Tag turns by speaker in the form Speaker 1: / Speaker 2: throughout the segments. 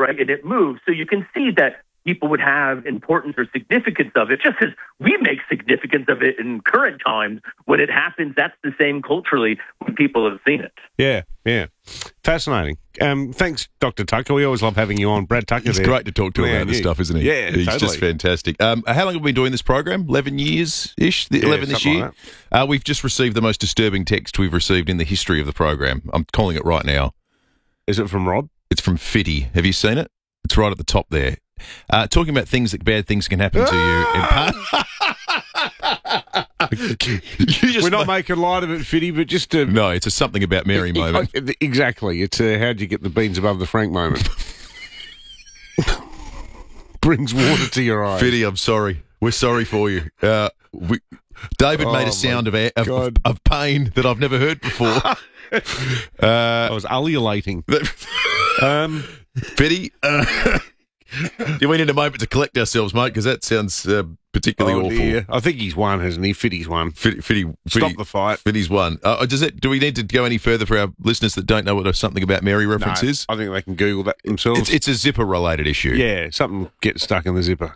Speaker 1: right? And it moves. So you can see that people would have importance or significance of it, just as we make significance of it in current times. When it happens, that's the same culturally when people have seen it.
Speaker 2: Yeah. Fascinating. Thanks, Dr. Tucker. We always love having you on. Brad Tucker.
Speaker 3: It's great to talk to him about this stuff, isn't he?
Speaker 2: Yeah,
Speaker 3: he's
Speaker 2: totally.
Speaker 3: just fantastic. How long have we been doing this program? 11 years-ish? 11 this year?
Speaker 2: Like
Speaker 3: we've just received the most disturbing text we've received in the history of the program. I'm calling it right now.
Speaker 2: Is it from Rob?
Speaker 3: It's from Fitty. Have you seen it? It's right at the top there. Talking about bad things can happen to you.
Speaker 2: We're not making light of it, Fitty, but just to...
Speaker 3: No, it's a something about Mary moment.
Speaker 2: Exactly. It's a how'd you get the beans above the Frank moment. Brings water to your eyes.
Speaker 3: Fitty, I'm sorry. We're sorry for you. David made a sound of pain that I've never heard before.
Speaker 2: I was ululating.
Speaker 3: Fitty, do we need a moment to collect ourselves, mate? Because that sounds particularly awful.
Speaker 2: Dear. I think he's won, hasn't he? Fitty's won.
Speaker 3: Fitty,
Speaker 2: stop the fight.
Speaker 3: Fitty's won. Do we need to go any further for our listeners that don't know what a something about Mary reference is?
Speaker 2: I think they can Google that themselves.
Speaker 3: It's a zipper-related issue.
Speaker 2: Yeah, something gets stuck in the zipper.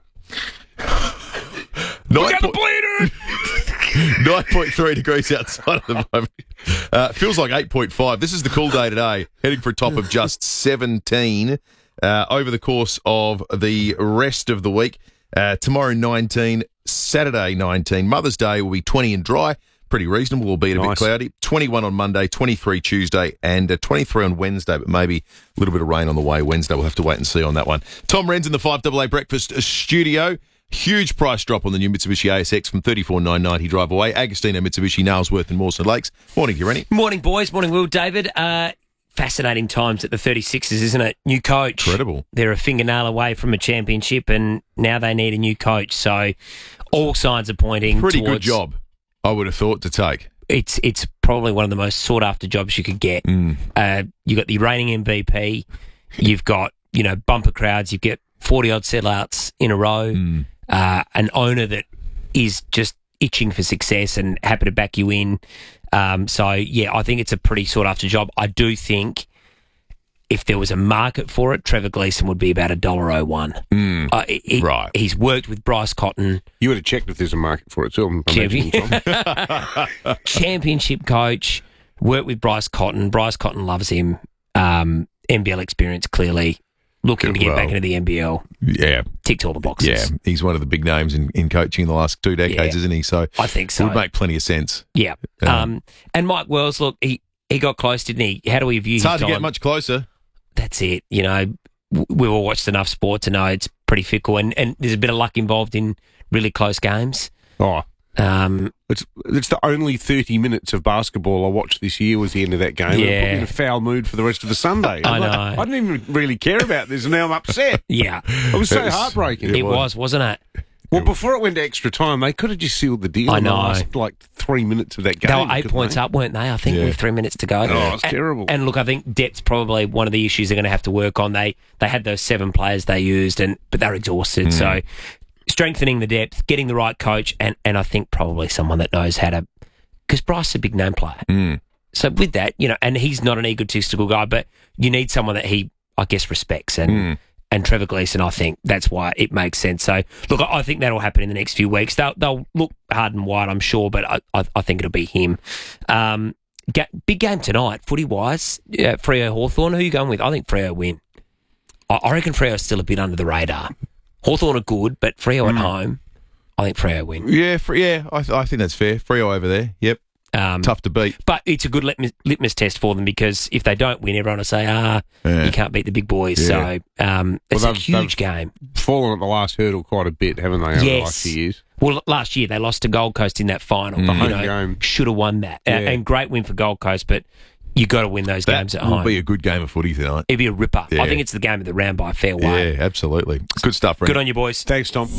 Speaker 3: We got the bleeder! 9.3 degrees outside at the moment. Feels like 8.5. This is the cool day today, heading for a top of just 17 over the course of the rest of the week. Tomorrow 19, Saturday 19. Mother's Day will be 20 and dry. Pretty reasonable, albeit a bit cloudy. 21 on Monday, 23 Tuesday, and 23 on Wednesday, but maybe a little bit of rain on the way Wednesday. We'll have to wait and see on that one. Tom Wren's in the 5AA Breakfast studio. Huge price drop on the new Mitsubishi ASX from $34,990 drive away. Agostino Mitsubishi, Nailsworth and Mawson Lakes. Morning, Rennie.
Speaker 4: Morning, boys. Morning, Will. David. Fascinating times at the 36ers, isn't it? New coach.
Speaker 3: Incredible.
Speaker 4: They're a fingernail away from a championship, and now they need a new coach. So all signs are pointing
Speaker 3: Pretty
Speaker 4: towards...
Speaker 3: good job, I would have thought, to take.
Speaker 4: It's probably one of the most sought-after jobs you could get. You've got the reigning MVP. You've got, bumper crowds. You've got 40-odd sellouts in a row. An owner that is just itching for success and happy to back you in. I think it's a pretty sought-after job. I do think if there was a market for it, Trevor Gleeson would be about $1.01.
Speaker 3: Right.
Speaker 4: He's worked with Bryce Cotton.
Speaker 2: You would have checked if there's a market for it too.
Speaker 4: Championship coach, worked with Bryce Cotton. Bryce Cotton loves him. NBL experience, clearly. Looking to get back into the NBL.
Speaker 3: Yeah.
Speaker 4: Ticked all the boxes.
Speaker 3: Yeah, he's one of the big names in coaching in the last 2 decades, isn't he? So
Speaker 4: I think so.
Speaker 3: Would make plenty of sense.
Speaker 4: Yeah. And Mike Wells, look, he got close, didn't he? How do we view his time?
Speaker 3: It's hard to get much closer.
Speaker 4: That's it. We've all watched enough sport to know it's pretty fickle, and there's a bit of luck involved in really close games.
Speaker 2: It's the only 30 minutes of basketball I watched this year was the end of that game.
Speaker 4: Yeah.
Speaker 2: It put me in a foul mood for the rest of the Sunday.
Speaker 4: I know.
Speaker 2: I didn't even really care about this, and now I'm upset.
Speaker 4: Yeah.
Speaker 2: It was so heartbreaking.
Speaker 4: It was, wasn't it?
Speaker 2: Well, before it went to extra time, they could have just sealed the deal
Speaker 4: I
Speaker 2: in the
Speaker 4: know.
Speaker 2: last, 3 minutes of that game.
Speaker 4: They were 8 points up, weren't they? I think with 3 minutes to go.
Speaker 2: Oh, it's terrible.
Speaker 4: And look, I think depth's probably one of the issues they're going to have to work on. They had those 7 players they used, but they're exhausted. So strengthening the depth, getting the right coach, and I think probably someone that knows how to... Because Bryce is a big name player. So with that, and he's not an egotistical guy, but you need someone that he, I guess, respects. And Trevor Gleeson, I think that's why it makes sense. So, look, I think that'll happen in the next few weeks. They'll look hard and wide, I'm sure, but I think it'll be him. Big game tonight, footy-wise. Freo Hawthorn, who are you going with? I think Freo win. I reckon Freo's still a bit under the radar. Hawthorn are good, but Freo at home, I think Freo win.
Speaker 3: Yeah, I think that's fair. Freo over there, yep. Tough to beat.
Speaker 4: But it's a good litmus test for them, because if they don't win, everyone will say, you can't beat the big boys.
Speaker 3: Yeah.
Speaker 4: So it's a huge game.
Speaker 2: Fallen at the last hurdle quite a bit, haven't they, over the last few years?
Speaker 4: Well, last year they lost to Gold Coast in that final.
Speaker 2: The home game.
Speaker 4: Should have won that. And great win for Gold Coast, but you got to win those games at home.
Speaker 3: It'll be a good game of footy tonight.
Speaker 4: It'll be a ripper.
Speaker 3: Yeah.
Speaker 4: I think it's the game of the round by a fair way.
Speaker 3: Yeah, absolutely. Good stuff, Brent.
Speaker 4: Good on you, boys.
Speaker 2: Thanks, Tom.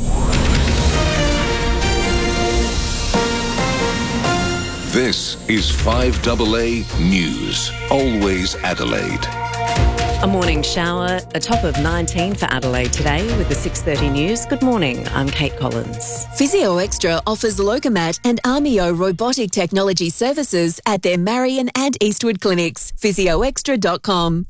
Speaker 5: This is 5AA News. Always Adelaide.
Speaker 6: A morning shower, a top of 19 for Adelaide today with the 6:30 news. Good morning, I'm Kate Collins.
Speaker 7: Physio Extra offers Locomat and Armio robotic technology services at their Marion and Eastwood clinics. physioextra.com.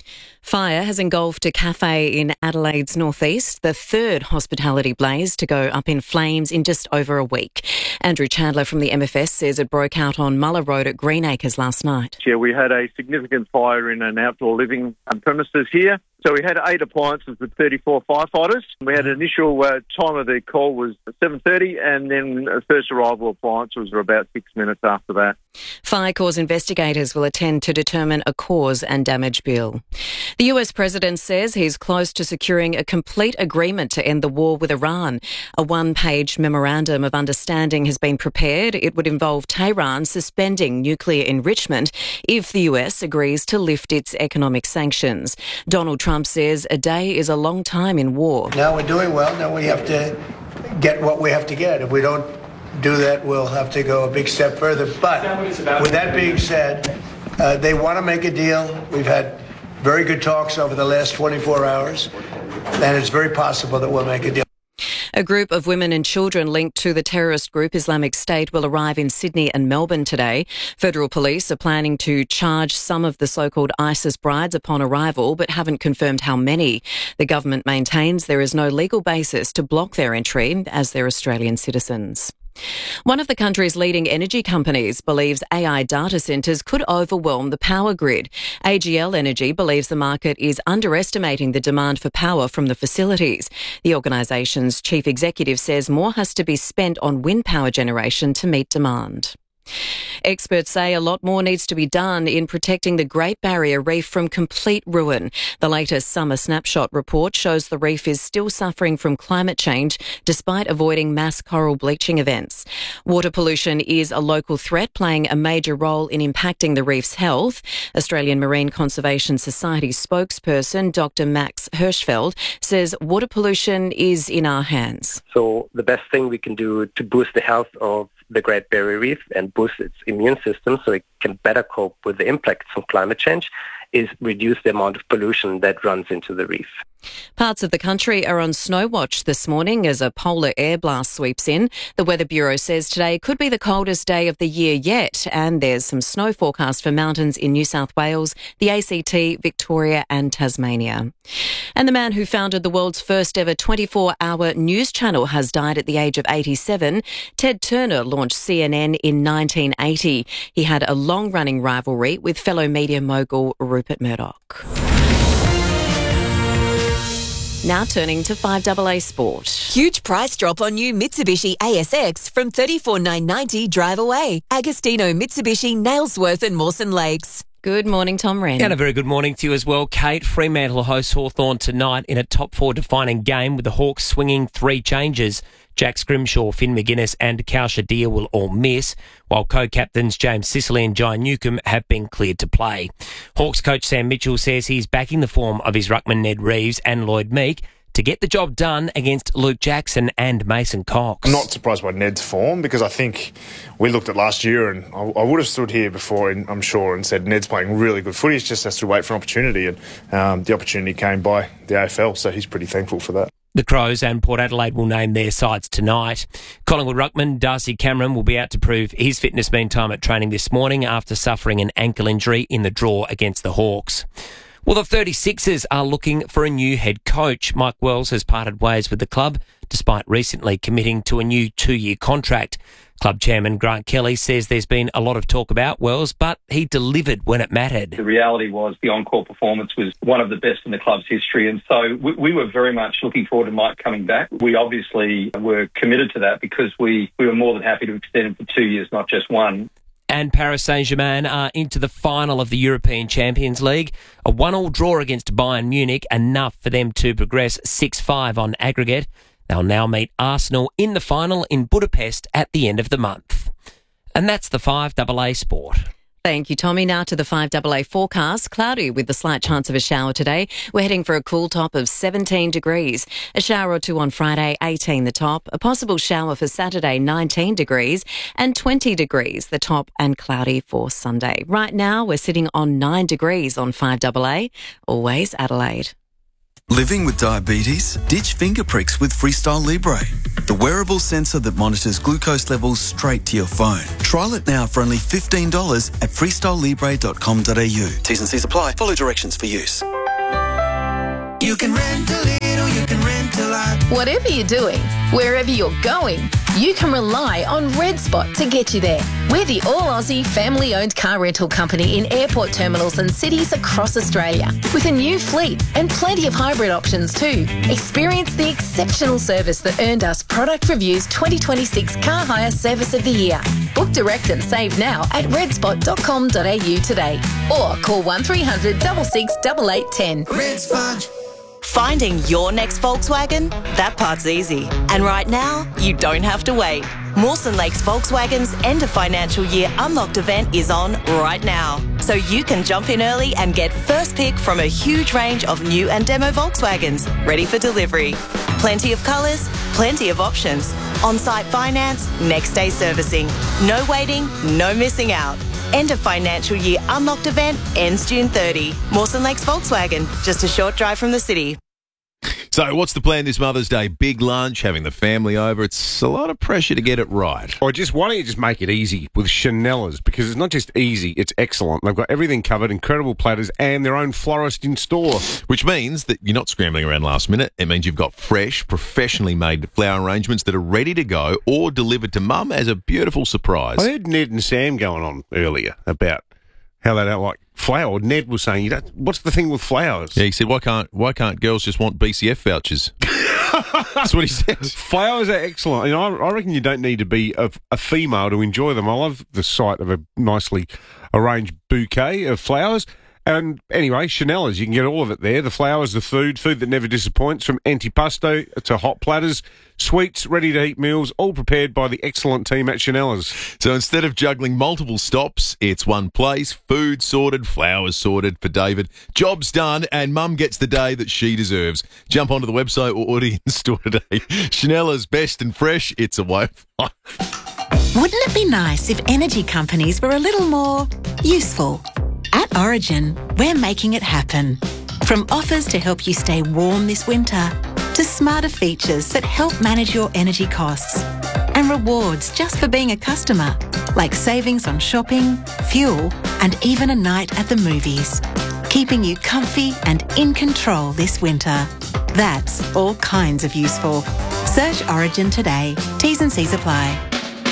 Speaker 6: Fire has engulfed a cafe in Adelaide's northeast, the third hospitality blaze to go up in flames in just over a week. Andrew Chandler from the MFS says it broke out on Muller Road at Greenacres last night.
Speaker 8: Yeah, we had a significant fire in an outdoor living premises here. So we had 8 appliances with 34 firefighters. We had an initial time of the call was 7:30, and then first arrival appliances were about 6 minutes after that.
Speaker 6: Fire cause investigators will attend to determine a cause and damage bill. The US president says he's close to securing a complete agreement to end the war with Iran. A one-page memorandum of understanding has been prepared. It would involve Tehran suspending nuclear enrichment if the US agrees to lift its economic sanctions. Donald Trump says a day is a long time in war.
Speaker 9: Now we're doing well. Now we have to get what we have to get. If we don't do that, we'll have to go a big step further. But with that being said, they want to make a deal. We've had very good talks over the last 24 hours, and it's very possible that we'll make a deal.
Speaker 6: A group of women and children linked to the terrorist group Islamic State will arrive in Sydney and Melbourne today. Federal police are planning to charge some of the so-called ISIS brides upon arrival, but haven't confirmed how many. The government maintains there is no legal basis to block their entry as they're Australian citizens. One of the country's leading energy companies believes AI data centres could overwhelm the power grid. AGL Energy believes the market is underestimating the demand for power from the facilities. The organisation's chief executive says more has to be spent on wind power generation to meet demand. Experts say a lot more needs to be done in protecting the Great Barrier Reef from complete ruin. The latest Summer Snapshot report shows the reef is still suffering from climate change despite avoiding mass coral bleaching events. Water pollution is a local threat, playing a major role in impacting the reef's health. Australian Marine Conservation Society spokesperson Dr. Max Hirschfeld says water pollution is in our hands.
Speaker 10: So the best thing we can do to boost the health of the Great Barrier Reef and boost its immune system so it can better cope with the impacts from climate change is reduce the amount of pollution that runs into the reef.
Speaker 6: Parts of the country are on snow watch this morning as a polar air blast sweeps in. The Weather Bureau says today could be the coldest day of the year yet, and there's some snow forecast for mountains in New South Wales, the ACT, Victoria and Tasmania. And the man who founded the world's first ever 24-hour news channel has died at the age of 87. Ted Turner launched CNN in 1980. He had a long-running rivalry with fellow media mogul Rupert Murdoch. Now turning to 5AA Sport.
Speaker 7: Huge price drop on new Mitsubishi ASX from $34,990 drive away. Agostino Mitsubishi, Nailsworth and Mawson Lakes.
Speaker 6: Good morning, Tom Wren.
Speaker 4: And a very good morning to you as well, Kate. Fremantle hosts Hawthorn tonight in a top 4 defining game with the Hawks swinging 3 changes. Jack Scrimshaw, Finn McGuinness and Kausha Deer will all miss, while co-captains James Sicily and Jai Newcomb have been cleared to play. Hawks coach Sam Mitchell says he's backing the form of his ruckman Ned Reeves and Lloyd Meek to get the job done against Luke Jackson and Mason Cox.
Speaker 11: I'm not surprised by Ned's form because I think we looked at last year and I would have stood here before, and I'm sure, and said Ned's playing really good footy. He just has to wait for an opportunity, and the opportunity came by the AFL, so he's pretty thankful for that.
Speaker 4: The Crows and Port Adelaide will name their sides tonight. Collingwood ruckman Darcy Cameron will be out to prove his fitness meantime at training this morning after suffering an ankle injury in the draw against the Hawks. Well, the 36ers are looking for a new head coach. Mike Wells has parted ways with the club despite recently committing to a new 2-year contract. Club chairman Grant Kelly says there's been a lot of talk about Wells, but he delivered when it mattered.
Speaker 12: The reality was the on-court performance was one of the best in the club's history, and so we were very much looking forward to Mike coming back. We obviously were committed to that because we were more than happy to extend him for 2 years, not just one.
Speaker 4: And Paris Saint-Germain are into the final of the European Champions League. A 1-1 draw against Bayern Munich, enough for them to progress 6-5 on aggregate. They'll now meet Arsenal in the final in Budapest at the end of the month. And that's the 5AA Sport.
Speaker 6: Thank you, Tommy. Now to the 5AA forecast. Cloudy with a slight chance of a shower today. We're heading for a cool top of 17 degrees. A shower or two on Friday, 18 the top. A possible shower for Saturday, 19 degrees. And 20 degrees the top, and cloudy for Sunday. Right now, we're sitting on 9 degrees on 5AA. Always Adelaide.
Speaker 13: Living with diabetes? Ditch finger pricks with Freestyle Libre, the wearable sensor that monitors glucose levels straight to your phone. Trial it now for only $15 at freestylelibre.com.au. T's and C's apply. Follow directions for use.
Speaker 14: You can rent a little, you can rent a lot.
Speaker 15: Whatever you're doing, wherever you're going, you can rely on Red Spot to get you there. We're the all-Aussie, family-owned car rental company in airport terminals and cities across Australia, with a new fleet and plenty of hybrid options too. Experience the exceptional service that earned us Product Review's 2026 Car Hire Service of the Year. Book direct and save now at redspot.com.au today, or call 1300 66 8810.
Speaker 14: Red Spot.
Speaker 16: Finding your next Volkswagen? That part's easy. And right now, you don't have to wait. Mawson Lakes Volkswagen's end of financial year Unlocked event is on right now. So you can jump in early and get first pick from a huge range of new and demo Volkswagens ready for delivery. Plenty of colours, plenty of options. On-site finance, next day servicing. No waiting, no missing out. End of financial year Unlocked event ends June 30. Mawson Lakes Volkswagen, just a short drive from the city.
Speaker 3: So what's the plan this Mother's Day? Big lunch, having the family over. It's a lot of pressure to get it right.
Speaker 2: Or why don't you just make it easy with Chanellas? Because it's not just easy, it's excellent. They've got everything covered, incredible platters, and their own florist in store.
Speaker 3: Which means that you're not scrambling around last minute. It means you've got fresh, professionally made flower arrangements that are ready to go or delivered to Mum as a beautiful surprise.
Speaker 2: I heard Ned and Sam going on earlier about how they don't like flower. Ned was saying, what's the thing with flowers?
Speaker 3: Yeah, he said, why can't girls just want BCF vouchers? That's what he said.
Speaker 2: Flowers are excellent. I reckon you don't need to be a female to enjoy them. I love the sight of a nicely arranged bouquet of flowers. And anyway, Chanellas, you can get all of it there. The flowers, the food that never disappoints, from antipasto to hot platters, sweets, ready-to-eat meals, all prepared by the excellent team at Chanellas.
Speaker 3: So instead of juggling multiple stops, it's one place, food sorted, flowers sorted for David. Job's done, and Mum gets the day that she deserves. Jump onto the website or order in store today. Chanellas, best and fresh, it's a way of life.
Speaker 17: Wouldn't it be nice if energy companies were a little more useful? At Origin, we're making it happen. From offers to help you stay warm this winter, to smarter features that help manage your energy costs, and rewards just for being a customer, like savings on shopping, fuel, and even a night at the movies. Keeping you comfy and in control this winter. That's all kinds of useful. Search Origin today. T's and C's apply.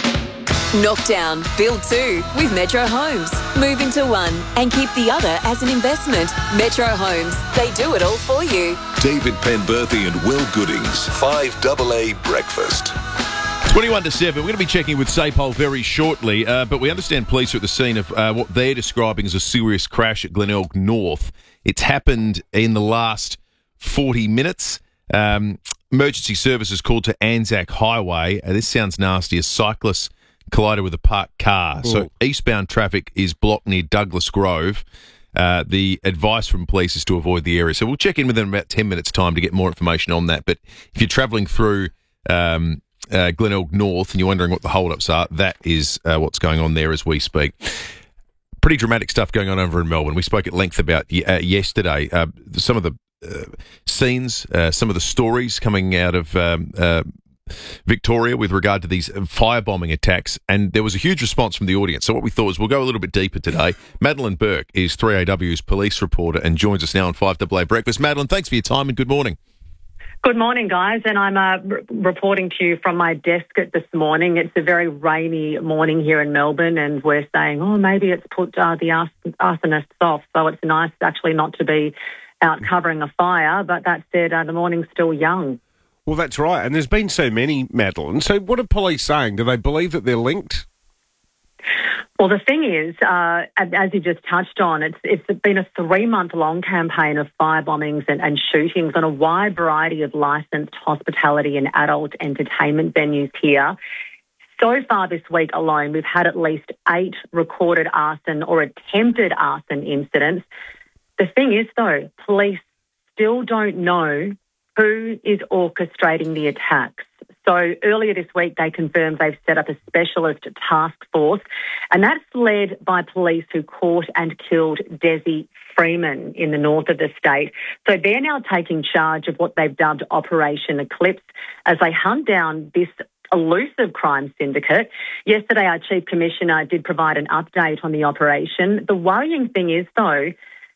Speaker 7: Knock down, build two with Metro Homes. Move into one and keep the other as an investment. Metro Homes, they do it all for you.
Speaker 5: David Penberthy and Will Goodings, 5AA Breakfast.
Speaker 3: 21 to 7. We're going to be checking with SAPOL very shortly, but we understand police are at the scene of what they're describing as a serious crash at Glenelg North. It's happened in the last 40 minutes. Emergency services called to Anzac Highway. This sounds nasty. A cyclist collided with a parked car.
Speaker 2: Ooh.
Speaker 3: So eastbound traffic is blocked near Douglas Grove. The advice from police is to avoid the area. So we'll check in within about 10 minutes' time to get more information on that. But if you're travelling through Glenelg North and you're wondering what the hold-ups are, that is what's going on there as we speak. Pretty dramatic stuff going on over in Melbourne. We spoke at length about yesterday. Some of the scenes, some of the stories coming out of Victoria with regard to these firebombing attacks, and there was a huge response from the audience. So what we thought was we'll go a little bit deeper today. Madeline Burke is 3AW's police reporter and joins us now on 5AA Breakfast. Madeline, thanks for your time and good morning.
Speaker 18: Good morning, guys, and I'm reporting to you from my desk this morning. It's a very rainy morning here in Melbourne, and we're saying, maybe it's put the arsonists off, so it's nice actually not to be out covering a fire, but that said, the morning's still young.
Speaker 2: Well, that's right. And there's been so many, Madeline. So what are police saying? Do they believe that they're linked?
Speaker 18: Well, the thing is, as you just touched on, it's been a 3-month-long campaign of firebombings and shootings on a wide variety of licensed hospitality and adult entertainment venues here. So far this week alone, we've had at least 8 recorded arson or attempted arson incidents. The thing is, though, police still don't know who is orchestrating the attacks. So earlier this week, they confirmed they've set up a specialist task force, and that's led by police who caught and killed Desi Freeman in the north of the state. So they're now taking charge of what they've dubbed Operation Eclipse as they hunt down this elusive crime syndicate. Yesterday, our Chief Commissioner did provide an update on the operation. The worrying thing is, though,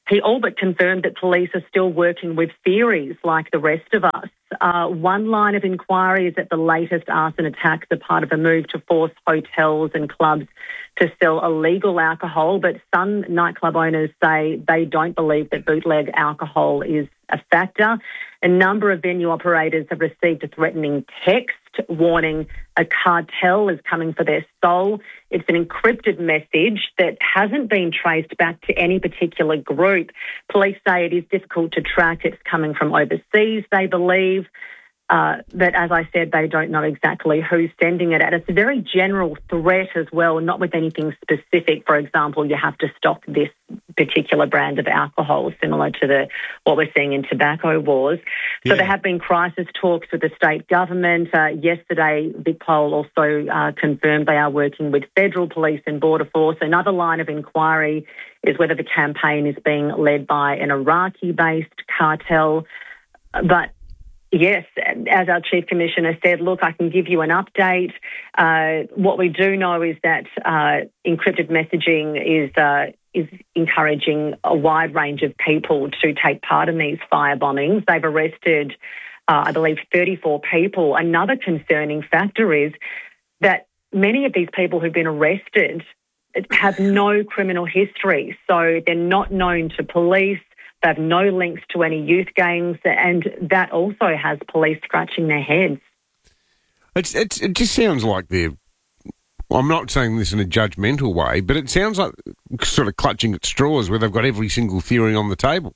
Speaker 18: He all but confirmed that police are still working with theories like the rest of us. One line of inquiry is that the latest arson attacks are part of a move to force hotels and clubs to sell illegal alcohol, but some nightclub owners say they don't believe that bootleg alcohol is a factor. A number of venue operators have received a threatening text warning a cartel is coming for their soul. It's an encrypted message that hasn't been traced back to any particular group. Police say it is difficult to track. It's coming from overseas, they believe. But as I said, they don't know exactly who's sending it. And it's a very general threat as well, not with anything specific. For example, you have to stop this particular brand of alcohol, similar to what we're seeing in tobacco wars. So there have been crisis talks with the state government. Yesterday, VicPol also confirmed they are working with federal police and border force. Another line of inquiry is whether the campaign is being led by an Iraqi-based cartel. But yes, as our Chief Commissioner said, look, I can give you an update. What we do know is that encrypted messaging is encouraging a wide range of people to take part in these fire bombings. They've arrested, I believe, 34 people. Another concerning factor is that many of these people who've been arrested have no criminal history, so they're not known to police. They have no links to any youth gangs, and that also has police scratching their heads.
Speaker 2: It just sounds like they're... I'm not saying this in a judgmental way, but it sounds like sort of clutching at straws where they've got every single theory on the table.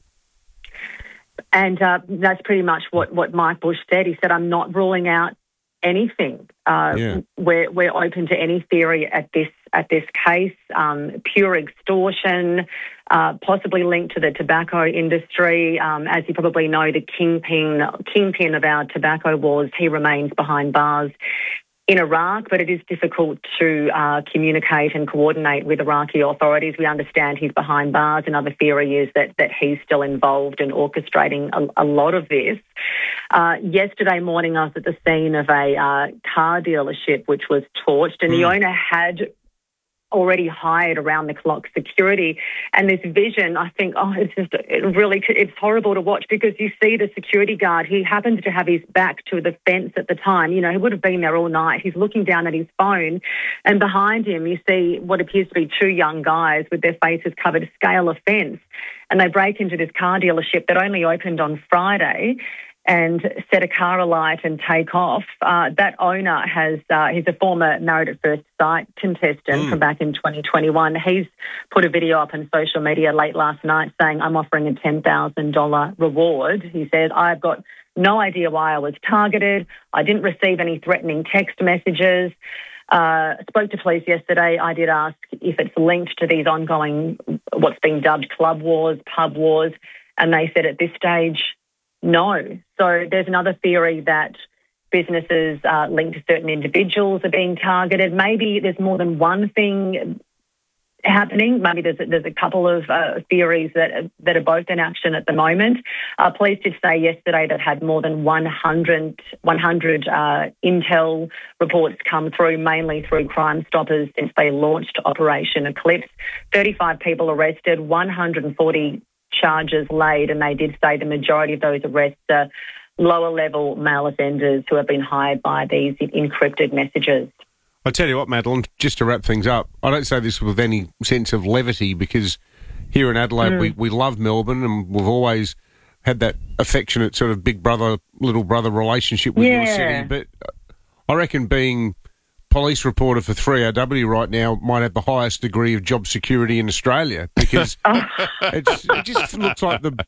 Speaker 18: And that's pretty much what Mike Bush said. He said, I'm not ruling out anything. We're open to any theory at this case. Pure extortion, possibly linked to the tobacco industry. As you probably know, the kingpin of our tobacco wars, he remains behind bars in Iraq, but it is difficult to communicate and coordinate with Iraqi authorities. We understand he's behind bars. Another theory is that he's still involved in orchestrating a lot of this. Yesterday morning, I was at the scene of a car dealership which was torched, and the owner had already hired around-the-clock security. And this vision, I think, it's horrible to watch, because you see the security guard, he happens to have his back to the fence at the time. You know, he would have been there all night. He's looking down at his phone, and behind him you see what appears to be two young guys with their faces covered, scale a fence, and they break into this car dealership that only opened on Friday and set a car alight and take off. That owner he's a former Married at First Sight contestant from back in 2021. He's put a video up on social media late last night saying, I'm offering a $10,000 reward. He says, I've got no idea why I was targeted. I didn't receive any threatening text messages. Spoke to police yesterday. I did ask if it's linked to these ongoing, what's being dubbed club wars, pub wars, and they said at this stage, no. So there's another theory that businesses linked to certain individuals are being targeted. Maybe there's more than one thing happening.Maybe there's a couple of theories that are both in action at the moment. Police did say yesterday that had more than 100 intel reports come through, mainly through Crime Stoppers, since they launched Operation Eclipse. 35 people arrested, 140 charges laid, and they did say the majority of those arrests are lower-level male offenders who have been hired by these encrypted messages.
Speaker 2: I tell you what, Madeline, just to wrap things up, I don't say this with any sense of levity, because here in Adelaide we love Melbourne, and we've always had that affectionate sort of big brother, little brother relationship with your city. But I reckon being police reporter for 3AW right now might have the highest degree of job security in Australia, because it just looks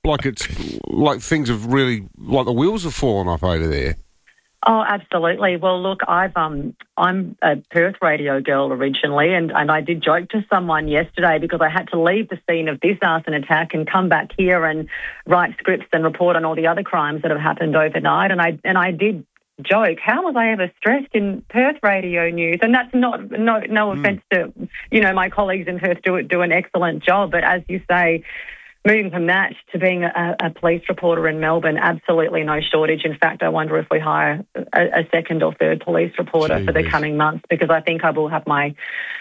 Speaker 2: like things have really, like the wheels have fallen off over there.
Speaker 18: Oh, absolutely. Well, look, I'm a Perth radio girl originally, and I did joke to someone yesterday because I had to leave the scene of this arson attack and come back here and write scripts and report on all the other crimes that have happened overnight, and I did joke, how was I ever stressed in Perth radio news? And that's no offence to, my colleagues in Perth do an excellent job. But as you say, moving from that to being a police reporter in Melbourne, absolutely no shortage. In fact, I wonder if we hire a second or third police reporter for the coming months, because I think I will have my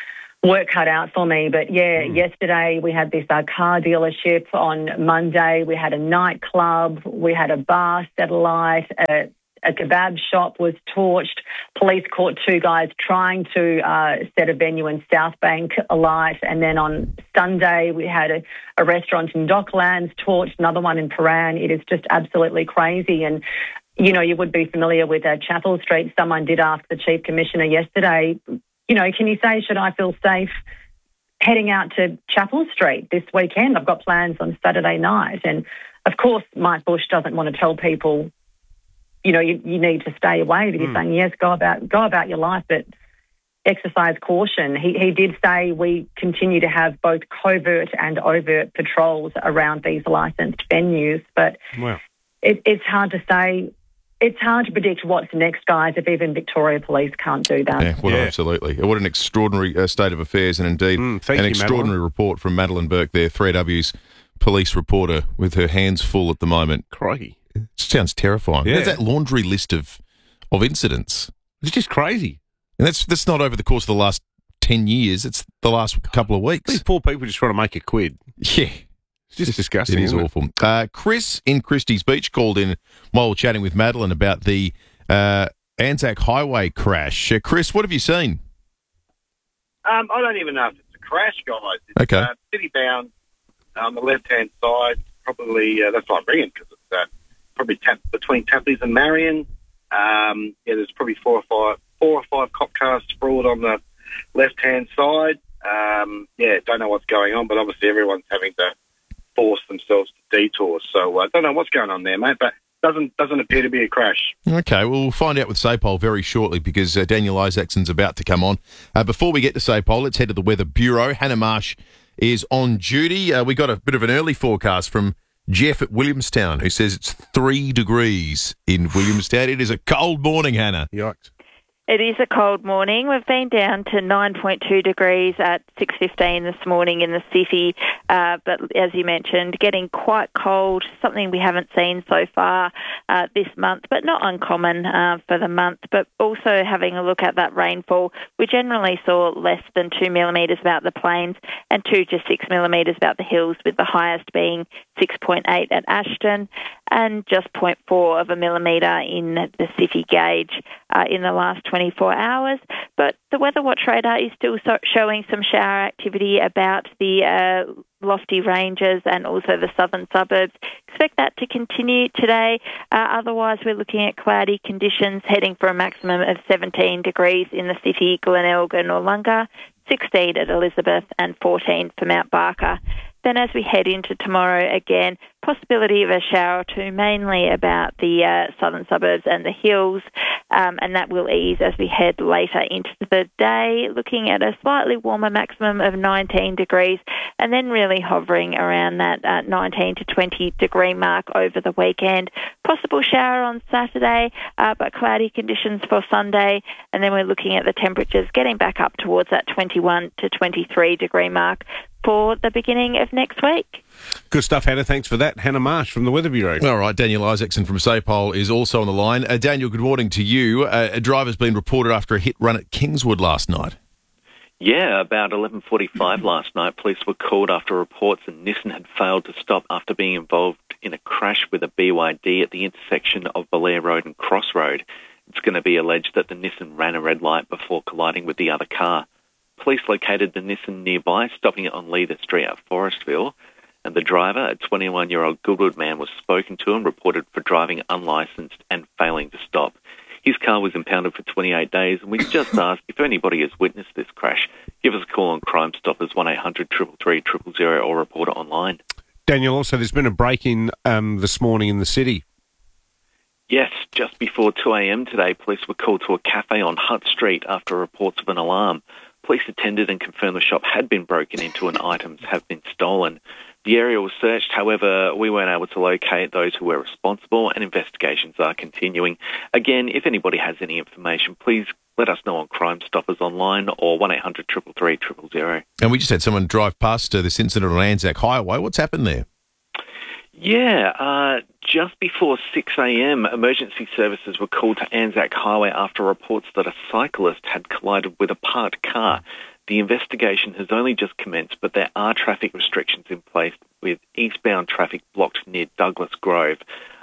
Speaker 18: work cut out for me. But yesterday we had this car dealership. On Monday we had a nightclub. We had a bar set alight. A kebab shop was torched. Police caught 2 guys trying to set a venue in South Bank alight. And then on Sunday, we had a restaurant in Docklands torched, another one in Paran. It is just absolutely crazy. And, you know, you would be familiar with Chapel Street. Someone did ask the Chief Commissioner yesterday, you know, can you say, should I feel safe heading out to Chapel Street this weekend? I've got plans on Saturday night. And, of course, Mike Bush doesn't want to tell people, you know, you need to stay away. But he's saying, yes, go about your life, but exercise caution. He did say we continue to have both covert and overt patrols around these licensed venues. But it's hard to say. It's hard to predict what's next, guys, if even Victoria Police can't do that.
Speaker 3: Yeah, absolutely. What an extraordinary state of affairs, and indeed an extraordinary report from Madeline Burke there, 3W's police reporter, with her hands full at the moment.
Speaker 2: Crikey.
Speaker 3: It sounds terrifying.
Speaker 2: Yeah.
Speaker 3: There's that laundry list of incidents.
Speaker 2: It's just crazy.
Speaker 3: And that's not over the course of the last 10 years. It's the last couple of weeks.
Speaker 2: These poor people just trying to make a quid.
Speaker 3: Yeah.
Speaker 2: It's just disgusting.
Speaker 3: It is
Speaker 2: isn't
Speaker 3: awful. Chris in Christie's Beach called in while we were chatting with Madeline about the Anzac Highway crash. Chris, what have you seen?
Speaker 19: I don't even know if it's a crash, guys. It's,
Speaker 3: Okay.
Speaker 19: City bound on the left-hand side. Probably, that's why I'm ringing, because it's probably between Tapley's and Marion. There's probably four or five cop cars sprawled on the left-hand side. Don't know what's going on, but obviously everyone's having to force themselves to detour. So I don't know what's going on there, mate, but doesn't appear to be a crash.
Speaker 3: Okay, well, we'll find out with SAPOL very shortly because Daniel Isaacson's about to come on. Before we get to SAPOL, let's head to the Weather Bureau. Hannah Marsh is on duty. We got a bit of an early forecast from Jeff at Williamstown, who says it's 3 degrees in Williamstown. It is a cold morning, Hannah.
Speaker 2: Yikes.
Speaker 20: It is a cold morning. We've been down to 9.2 degrees at 6:15 this morning in the city, but as you mentioned, getting quite cold, something we haven't seen so far this month, but not uncommon for the month. But also having a look at that rainfall, we generally saw less than 2 millimetres about the plains and 2 to 6 millimetres about the hills, with the highest being 6.8 at Ashton and just 0.4 of a millimetre in the city gauge in the last 24 hours. But the Weather Watch radar is still showing some shower activity about the lofty ranges and also the southern suburbs. Expect that to continue today. Otherwise, we're looking at cloudy conditions, heading for a maximum of 17 degrees in the city, Glenelg and Noarlunga, 16 at Elizabeth and 14 for Mount Barker. Then as we head into tomorrow, again, possibility of a shower or two, mainly about the southern suburbs and the hills, and that will ease as we head later into the day, looking at a slightly warmer maximum of 19 degrees, and then really hovering around that 19 to 20 degree mark over the weekend. Possible shower on Saturday, but cloudy conditions for Sunday, and then we're looking at the temperatures getting back up towards that 21 to 23 degree mark for the beginning of next week.
Speaker 2: Good stuff, Hannah. Thanks for that. Hannah Marsh from the Weather Bureau.
Speaker 3: All right, Daniel Isaacson from SAPOL is also on the line. Daniel, good morning to you. A driver's been reported after a hit run at Kingswood last night.
Speaker 21: Yeah, about 11:45 last night, police were called after reports that Nissan had failed to stop after being involved in a crash with a BYD at the intersection of Belair Road and Cross Road. It's going to be alleged that the Nissan ran a red light before colliding with the other car. Police located the Nissan nearby, stopping it on Leither Street at Forestville, and the driver, a 21-year-old Goodwood man, was spoken to and reported for driving unlicensed and failing to stop. His car was impounded for 28 days, and we just asked if anybody has witnessed this crash, give us a call on Crime Stoppers 1-800-333-000 or report it online.
Speaker 2: Daniel, also there's been a break-in this morning in the city.
Speaker 21: Yes, just before 2 a.m. today, police were called to a cafe on Hutt Street after reports of an alarm. Police attended and confirmed the shop had been broken into and items have been stolen. The area was searched, however, we weren't able to locate those who were responsible, and investigations are continuing. Again, if anybody has any information, please let us know on Crime Stoppers online or 1-800-333-000.
Speaker 3: And we just had someone drive past this incident on Anzac Highway. What's happened there?
Speaker 21: Yeah, just before 6 a.m, emergency services were called to Anzac Highway after reports that a cyclist had collided with a parked car. The investigation has only just commenced, but there are traffic restrictions in place with eastbound traffic blocked near Douglas Grove.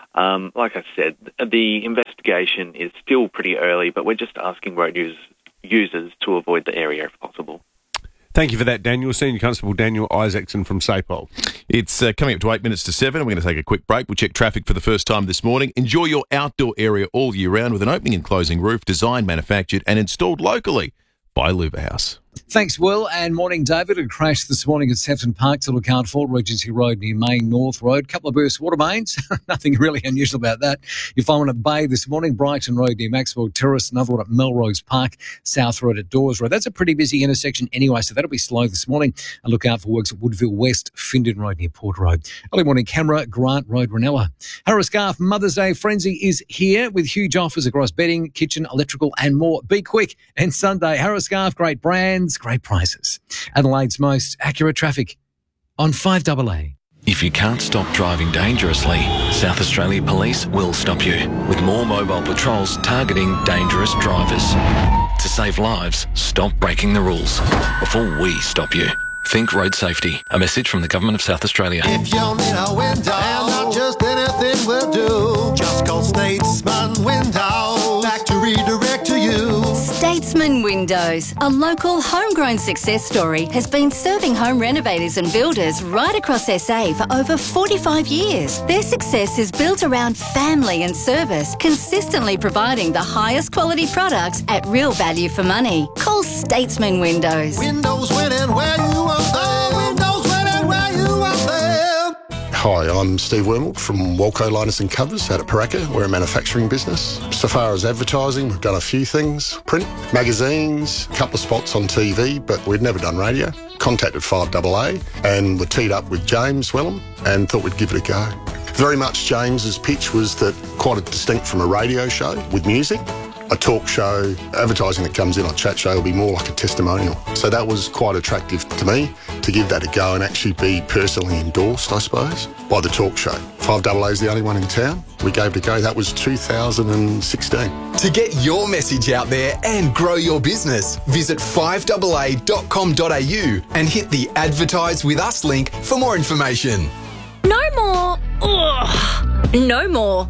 Speaker 21: Like I said, the investigation is still pretty early, but we're just asking road users to avoid the area if possible.
Speaker 2: Thank you for that, Daniel. Senior Constable Daniel Isaacson from SAPOL.
Speaker 3: It's coming up to 8 minutes to 7. We're going to take a quick break. We'll check traffic for the first time this morning. Enjoy your outdoor area all year round with an opening and closing roof, designed, manufactured and installed locally by Luba House.
Speaker 1: Thanks, Will, and morning, David. A crash this morning at Sefton Park to look out for, Regency Road near Main North Road. Couple of burst water mains. Nothing really unusual about that. You find one at the Bay this morning, Brighton Road near Maxwell Terrace, another one at Melrose Park, South Road at Dawes Road. That's a pretty busy intersection anyway, so that'll be slow this morning. And look out for works at Woodville West, Findon Road near Port Road. Early morning, Camera, Grant Road, Ranella. Harris Scarf Mother's Day Frenzy is here with huge offers across bedding, kitchen, electrical and more. Be quick. And Sunday, Harris Scarf, great brands, great prices. Adelaide's most accurate traffic on 5AA.
Speaker 22: If you can't stop driving dangerously, South Australia Police will stop you with more mobile patrols targeting dangerous drivers. To save lives, stop breaking the rules before we stop you. Think road safety. A message from the Government of South Australia.
Speaker 14: If you need a window, and not just anything will do, just call Statesman Window back to redirect to you.
Speaker 23: Statesman Windows, a local homegrown success story, has been serving home renovators and builders right across SA for over 45 years. Their success is built around family and service, consistently providing the highest quality products at real value for money. Call Statesman Windows.
Speaker 14: Windows winning where you are there. Windows winning where you are there.
Speaker 24: Hi, I'm Steve Wormald from Walco Liners and Covers out at Paraka. We're a manufacturing business. So far as advertising, we've done a few things. Print, magazines, a couple of spots on TV, but we'd never done radio. Contacted 5AA and were teed up with James Wellham and thought we'd give it a go. Very much James's pitch was that quite distinct from a radio show with music. A talk show, advertising that comes in on Chat Show will be more like a testimonial. So that was quite attractive to me to give that a go and actually be personally endorsed, I suppose, by the talk show. 5AA is the only one in town. We gave it a go. That was 2016.
Speaker 25: To get your message out there and grow your business, visit 5AA.com.au and hit the Advertise With Us link for more information.
Speaker 26: No more. Ugh. No more.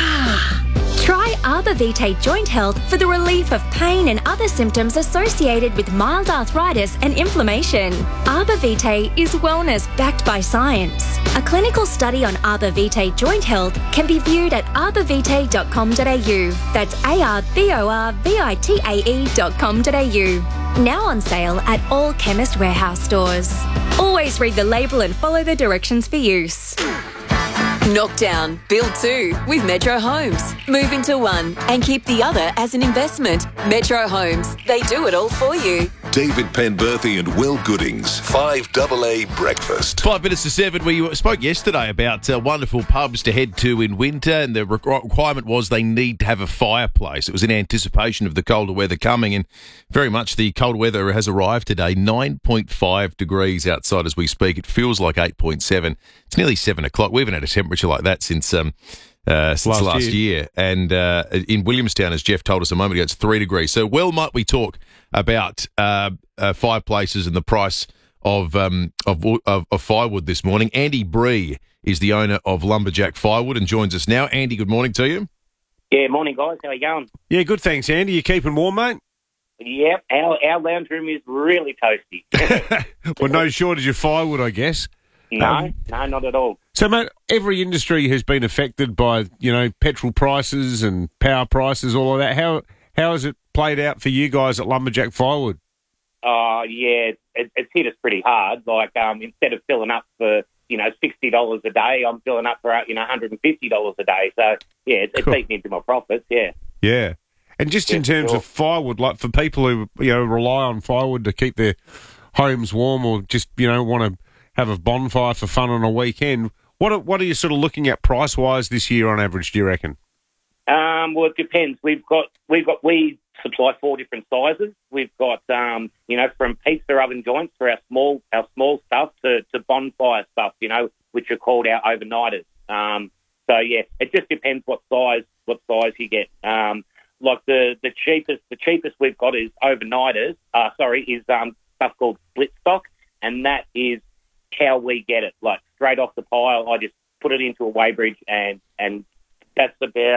Speaker 26: Try Arbor Vitae Joint Health for the relief of pain and other symptoms associated with mild arthritis and inflammation. Arbor Vitae is wellness backed by science. A clinical study on Arbor Vitae Joint Health can be viewed at arborvitae.com.au. That's arborvitae.com.au. Now on sale at all Chemist Warehouse stores. Always read the label and follow the directions for use.
Speaker 7: Knockdown, build two with Metro Homes. Move into one and keep the other as an investment. Metro Homes, they do it all for you.
Speaker 5: David Penberthy and Will Goodings, 5AA Breakfast.
Speaker 3: 5 minutes to 7. We spoke yesterday about wonderful pubs to head to in winter, and the requirement was they need to have a fireplace. It was in anticipation of the colder weather coming, and very much the cold weather has arrived today. 9.5 degrees outside as we speak. It feels like 8.7. It's nearly 7 o'clock. We haven't had a temperature like that since last year. And in Williamstown, as Jeff told us a moment ago, it's 3 degrees. So well might we talk about fireplaces and the price of firewood this morning. Andy Bree is the owner of Lumberjack Firewood and joins us now. Andy, good morning to you.
Speaker 27: Yeah, morning, guys. How are you going?
Speaker 2: Yeah, good, thanks, Andy. You keeping warm, mate?
Speaker 27: Yep, our lounge room is really toasty.
Speaker 2: Well, no shortage of firewood, I guess.
Speaker 27: No, not at all.
Speaker 2: So, mate, every industry has been affected by, petrol prices and power prices, all of that. How has it played out for you guys at Lumberjack Firewood?
Speaker 27: Yeah, it's hit us pretty hard. Like, instead of filling up for, $60 a day, I'm filling up for, $150 a day. So, yeah, it's eating into my profits, yeah.
Speaker 2: Yeah. And just in terms of firewood, like for people who, rely on firewood to keep their homes warm or just, want to have a bonfire for fun on a weekend, what are you sort of looking at price-wise this year on average, do you reckon?
Speaker 27: Well, it depends. We supply 4 different sizes. We've got, from pizza oven joints for our small stuff to bonfire stuff, which are called our overnighters. So yeah, it just depends what size you get. Like the cheapest we've got is overnighters. stuff called split stock, and that is how we get it, like straight off the pile. I just put it into a weighbridge, and that's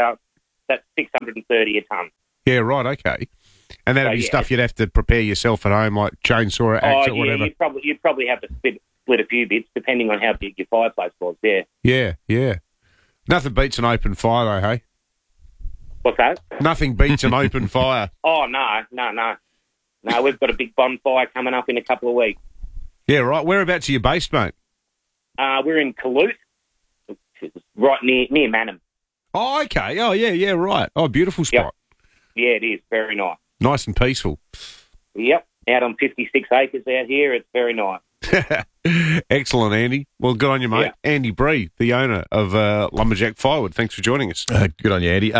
Speaker 27: 630 a tonne.
Speaker 2: Yeah, right, okay. And that'd be stuff you'd have to prepare yourself at home, like chainsaw, axe, or whatever.
Speaker 27: You'd probably have to split a few bits, depending on how big your fireplace was,
Speaker 2: Yeah. Nothing beats an open fire, though, hey?
Speaker 27: What's that?
Speaker 2: Nothing beats an open fire.
Speaker 27: Oh, no. No, we've got a big bonfire coming up in a couple of weeks.
Speaker 2: Yeah, right. Whereabouts are you based, mate?
Speaker 27: We're in Caloot, which is right near Manham.
Speaker 2: Oh, okay. Oh, yeah, right. Oh, beautiful spot.
Speaker 27: Yeah, it is. Very nice.
Speaker 2: Nice and peaceful.
Speaker 27: Yep. Out on 56 acres out here. It's very nice.
Speaker 2: Excellent, Andy. Well, good on you, mate.
Speaker 27: Yeah.
Speaker 2: Andy Bree, the owner of Lumberjack Firewood. Thanks for joining us.
Speaker 3: Good on you, Andy.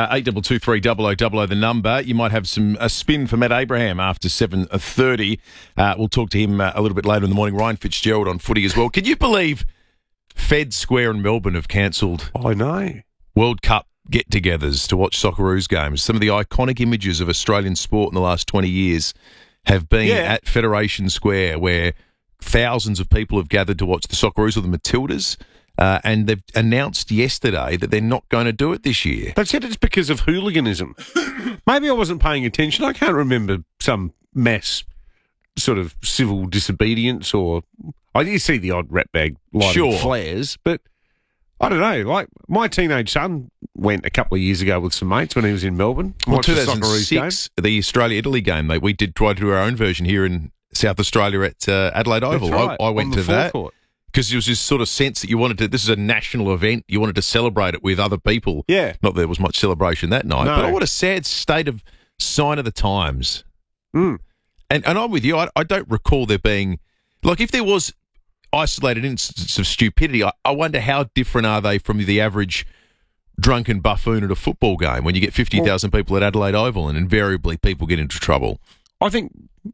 Speaker 3: 8223 the number. You might have a spin for Matt Abraham after 7:30. We'll talk to him a little bit later in the morning. Ryan Fitzgerald on footy as well. Can you believe Fed Square in Melbourne have cancelled?
Speaker 2: I know.
Speaker 3: World Cup get-togethers to watch Socceroos games. Some of the iconic images of Australian sport in the last 20 years have been at Federation Square, where thousands of people have gathered to watch the Socceroos or the Matildas, and they've announced yesterday that they're not going to do it this year.
Speaker 2: They've said it's because of hooliganism. Maybe I wasn't paying attention. I can't remember some mass sort of civil disobedience, or I did see the odd ratbag lighting flares, but I don't know. Like, my teenage son went a couple of years ago with some mates when he was in Melbourne.
Speaker 3: Well, 2006, the Australia-Italy game, we did try to do our own version here in South Australia at Adelaide Oval.
Speaker 2: Right,
Speaker 3: I went to that because there was this sort of sense that you wanted to, this is a national event, you wanted to celebrate it with other people.
Speaker 2: Yeah.
Speaker 3: Not that there was much celebration that night,
Speaker 2: No.
Speaker 3: but what a sad sign of the times.
Speaker 2: Mm.
Speaker 3: And I'm with you. I don't recall there being, like, if there was isolated instances of stupidity, I wonder how different are they from the average drunken buffoon at a football game when you get 50,000 people at Adelaide Oval and invariably people get into trouble.
Speaker 2: I think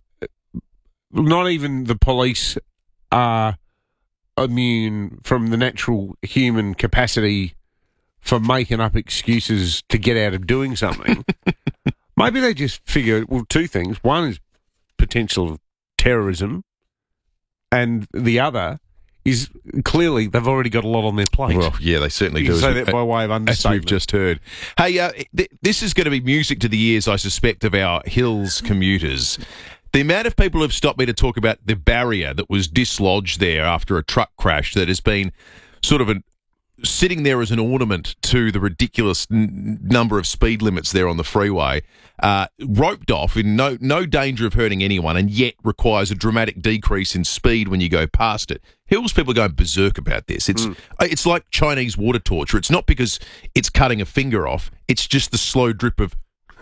Speaker 2: not even the police are immune from the natural human capacity for making up excuses to get out of doing something. Maybe they just figure, well, two things. One is potential terrorism, and the other is clearly they've already got a lot on their plate.
Speaker 3: Well, yeah, they certainly
Speaker 2: You
Speaker 3: do.
Speaker 2: can say that by way of
Speaker 3: As
Speaker 2: understatement.
Speaker 3: we've just heard. Hey, this is going to be music to the ears, I suspect, of our Hills commuters. The amount of people who have stopped me to talk about the barrier that was dislodged there after a truck crash that has been sort of sitting there as an ornament to the ridiculous number of speed limits there on the freeway, roped off in no danger of hurting anyone, and yet requires a dramatic decrease in speed when you go past it. Hills people are going berserk about this. It's like Chinese water torture. It's not because it's cutting a finger off. It's just the slow drip of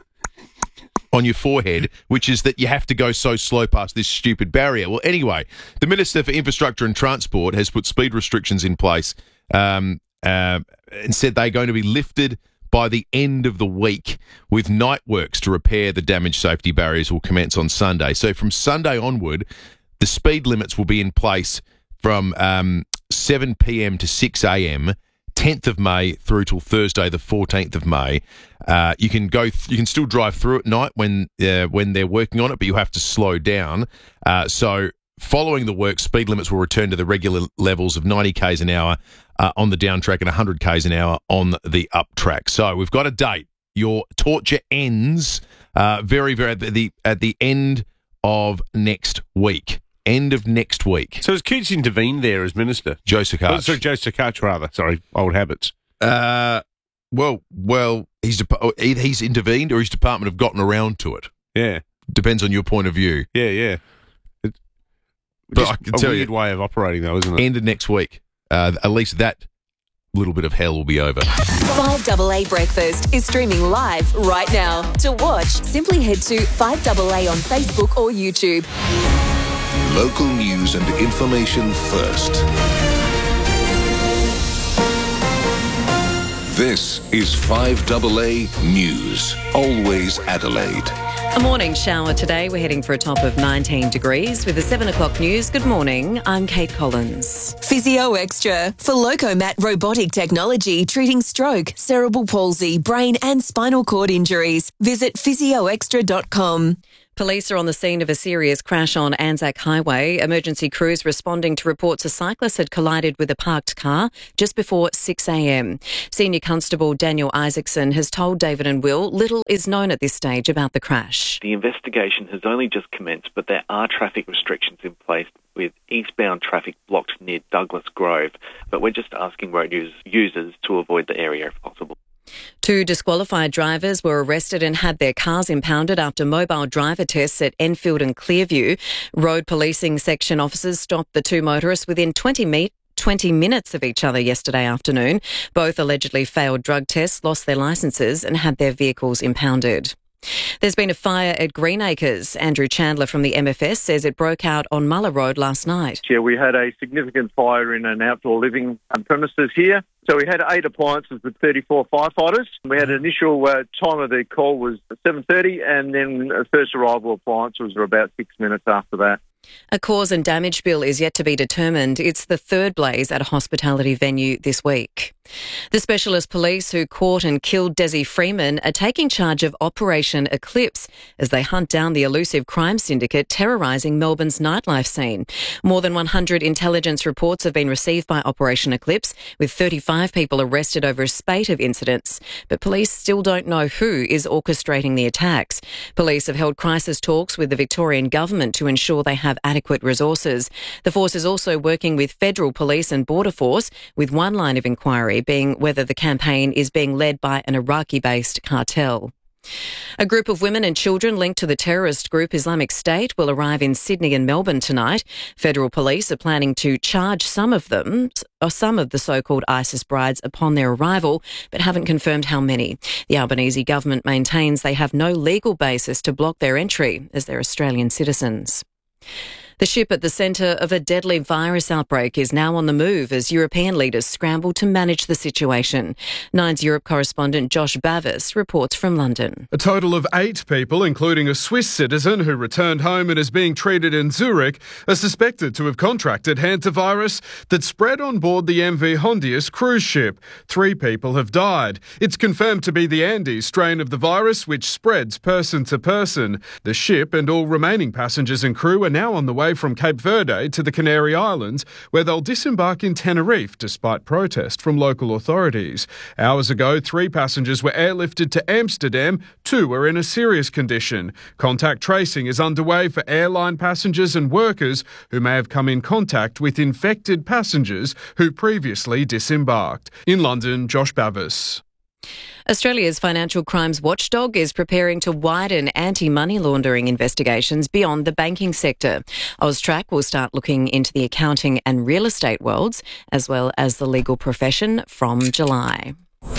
Speaker 3: on your forehead, which is that you have to go so slow past this stupid barrier. Well, anyway, the Minister for Infrastructure and Transport has put speed restrictions in place and said they're going to be lifted by the end of the week, with night works to repair the damaged safety barriers will commence on Sunday. So from Sunday onward, the speed limits will be in place from 7 p.m. to 6 a.m., 10th of May through till Thursday, the 14th of May. You can still drive through at night when they're working on it, but you have to slow down. So following the work, speed limits will return to the regular levels of 90 k's an hour on the down track and 100 k's an hour on the up track. So we've got a date. Your torture ends very, very at the end of next week. End of next week.
Speaker 2: So has Coots intervened there as minister?
Speaker 3: Joe Sakach.
Speaker 2: Sorry, Joe Sakach, rather. Sorry, old habits.
Speaker 3: Well, he's intervened, or his department have gotten around to it.
Speaker 2: Yeah.
Speaker 3: Depends on your point of view.
Speaker 2: Yeah.
Speaker 3: But I can tell
Speaker 2: weird
Speaker 3: you,
Speaker 2: way of operating, though, isn't it?
Speaker 3: end of next week. At least that little bit of hell will be over.
Speaker 7: 5AA Breakfast is streaming live right now. To watch, simply head to 5AA on Facebook or YouTube.
Speaker 5: Local news and information first. This is 5AA News. Always Adelaide.
Speaker 4: A morning shower today. We're heading for a top of 19 degrees with the 7 o'clock news. Good morning. I'm Kate Collins.
Speaker 7: Physio Extra for Locomat robotic technology treating stroke, cerebral palsy, brain and spinal cord injuries. Visit physioextra.com.
Speaker 4: Police are on the scene of a serious crash on Anzac Highway. Emergency crews responding to reports a cyclist had collided with a parked car just before 6 a.m. Senior Constable Daniel Isaacson has told David and Will little is known at this stage about the crash.
Speaker 21: The investigation has only just commenced, but there are traffic restrictions in place with eastbound traffic blocked near Douglas Grove. But we're just asking road users to avoid the area if possible.
Speaker 4: 2 disqualified drivers were arrested and had their cars impounded after mobile driver tests at Enfield and Clearview. Road policing section officers stopped the 2 motorists within 20 minutes of each other yesterday afternoon. Both allegedly failed drug tests, lost their licences and had their vehicles impounded. There's been a fire at Greenacres. Andrew Chandler from the MFS says it broke out on Muller Road last night.
Speaker 6: Yeah, we had a significant fire in an outdoor living premises here. So we had 8 appliances with 34 firefighters. We had an initial time of the call was 7:30 and then first arrival appliance was about 6 minutes after that.
Speaker 4: A cause and damage bill is yet to be determined. It's the 3rd blaze at a hospitality venue this week. The specialist police who caught and killed Desi Freeman are taking charge of Operation Eclipse as they hunt down the elusive crime syndicate terrorising Melbourne's nightlife scene. More than 100 intelligence reports have been received by Operation Eclipse, with 35 people arrested over a spate of incidents. But police still don't know who is orchestrating the attacks. Police have held crisis talks with the Victorian government to ensure they have adequate resources. The force is also working with Federal Police and Border Force, with one line of inquiry being whether the campaign is being led by an Iraqi-based cartel. A group of women and children linked to the terrorist group Islamic State will arrive in Sydney and Melbourne tonight. Federal police are planning to charge some of the so-called ISIS brides upon their arrival, but haven't confirmed how many. The Albanese government maintains they have no legal basis to block their entry as they're Australian citizens. The ship at the centre of a deadly virus outbreak is now on the move as European leaders scramble to manage the situation. Nine's Europe correspondent Josh Bavis reports from London.
Speaker 8: A total of 8 people, including a Swiss citizen who returned home and is being treated in Zurich, are suspected to have contracted hantavirus that spread on board the MV Hondius cruise ship. 3 people have died. It's confirmed to be the Andes strain of the virus, which spreads person to person. The ship and all remaining passengers and crew are now on the way from Cape Verde to the Canary Islands, where they'll disembark in Tenerife despite protest from local authorities. Hours ago, 3 passengers were airlifted to Amsterdam. 2 are in a serious condition. Contact tracing is underway for airline passengers and workers who may have come in contact with infected passengers who previously disembarked. In London, Josh Bavis.
Speaker 4: Australia's financial crimes watchdog is preparing to widen anti-money laundering investigations beyond the banking sector. AUSTRAC will start looking into the accounting and real estate worlds, as well as the legal profession, from July.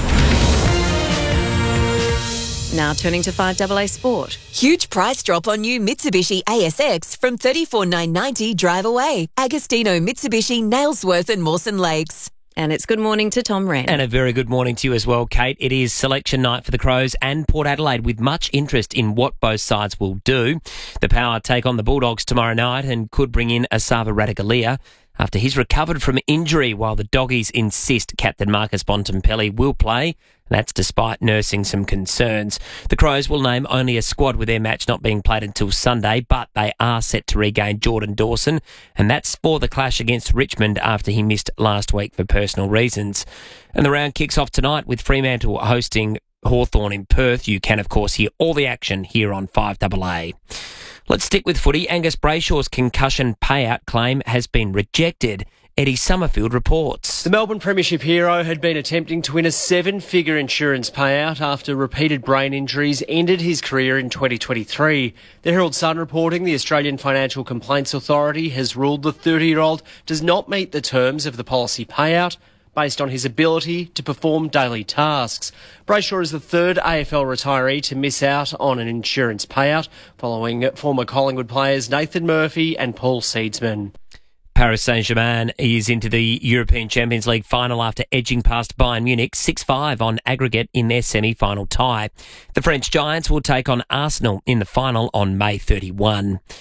Speaker 4: Now turning to 5AA Sport.
Speaker 7: Huge price drop on new Mitsubishi ASX from $34,990 drive away. Agostino Mitsubishi, Nailsworth and Mawson Lakes.
Speaker 4: And it's good morning to Tom Wren.
Speaker 9: And a very good morning to you as well, Kate. It is selection night for the Crows and Port Adelaide, with much interest in what both sides will do. The Power take on the Bulldogs tomorrow night and could bring in Asava Ratugolea after he's recovered from injury, while the Doggies insist captain Marcus Bontempelli will play. That's despite nursing some concerns. The Crows will name only a squad with their match not being played until Sunday, but they are set to regain Jordan Dawson, and that's for the clash against Richmond after he missed last week for personal reasons. And the round kicks off tonight with Fremantle hosting Hawthorn in Perth. You can, of course, hear all the action here on 5AA. Let's stick with footy. Angus Brayshaw's concussion payout claim has been rejected. Eddie Summerfield reports.
Speaker 10: The Melbourne Premiership hero had been attempting to win a 7-figure insurance payout after repeated brain injuries ended his career in 2023. The Herald Sun reporting the Australian Financial Complaints Authority has ruled the 30-year-old does not meet the terms of the policy payout based on his ability to perform daily tasks. Brayshaw is the 3rd AFL retiree to miss out on an insurance payout, following former Collingwood players Nathan Murphy and Paul Seedsman.
Speaker 9: Paris Saint-Germain is into the European Champions League final after edging past Bayern Munich 6-5 on aggregate in their semi-final tie. The French Giants will take on Arsenal in the final on May 31.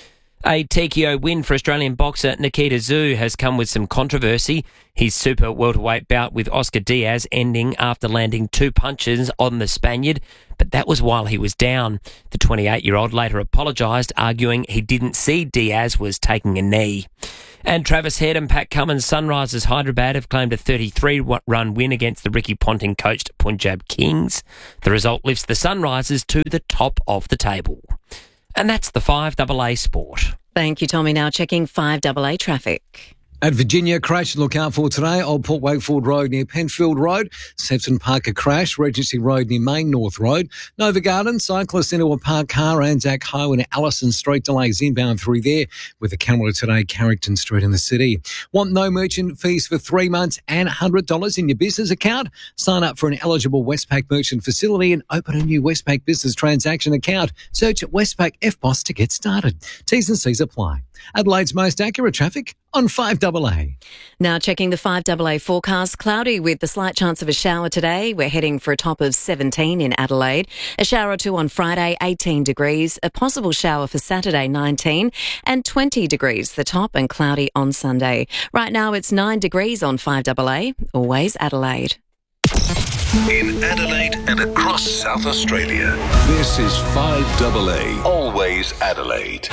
Speaker 9: A TKO win for Australian boxer Nikita Tszyu has come with some controversy. His super welterweight bout with Oscar Diaz ending after landing 2 punches on the Spaniard, but that was while he was down. The 28-year-old later apologised, arguing he didn't see Diaz was taking a knee. And Travis Head and Pat Cummins' Sunrisers Hyderabad have claimed a 33-run win against the Ricky Ponting-coached Punjab Kings. The result lifts the Sunrisers to the top of the table. And that's the 5AA Sport.
Speaker 4: Thank you, Tommy. Now checking 5AA traffic.
Speaker 1: At Virginia, crash to look out for today. Old Port Wakeford Road near Penfield Road. Sefton Park a crash. Regency Road near Main North Road. Nova Garden, cyclist into a parked car. Anzac Ho and Allison Street delays inbound through there with a camera today, Carrington Street in the city. Want no merchant fees for 3 months and $100 in your business account? Sign up for an eligible Westpac merchant facility and open a new Westpac business transaction account. Search Westpac FBOS to get started. T's and C's apply. Adelaide's most accurate traffic on 5AA.
Speaker 4: Now checking the 5AA forecast. Cloudy with the slight chance of a shower today. We're heading for a top of 17 in Adelaide. A shower or two on Friday, 18 degrees. A possible shower for Saturday, 19. And 20 degrees the top, and cloudy on Sunday. Right now it's 9 degrees on 5AA. Always Adelaide.
Speaker 5: In Adelaide and across South Australia, this is 5AA. Always Adelaide.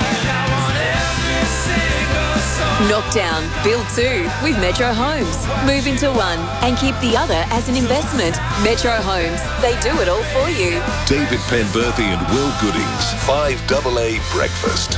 Speaker 7: Knockdown, build 2 with Metro Homes. Move into one and keep the other as an investment. Metro Homes, they do it all for you.
Speaker 5: David Penberthy and Will Goodings, 5AA Breakfast.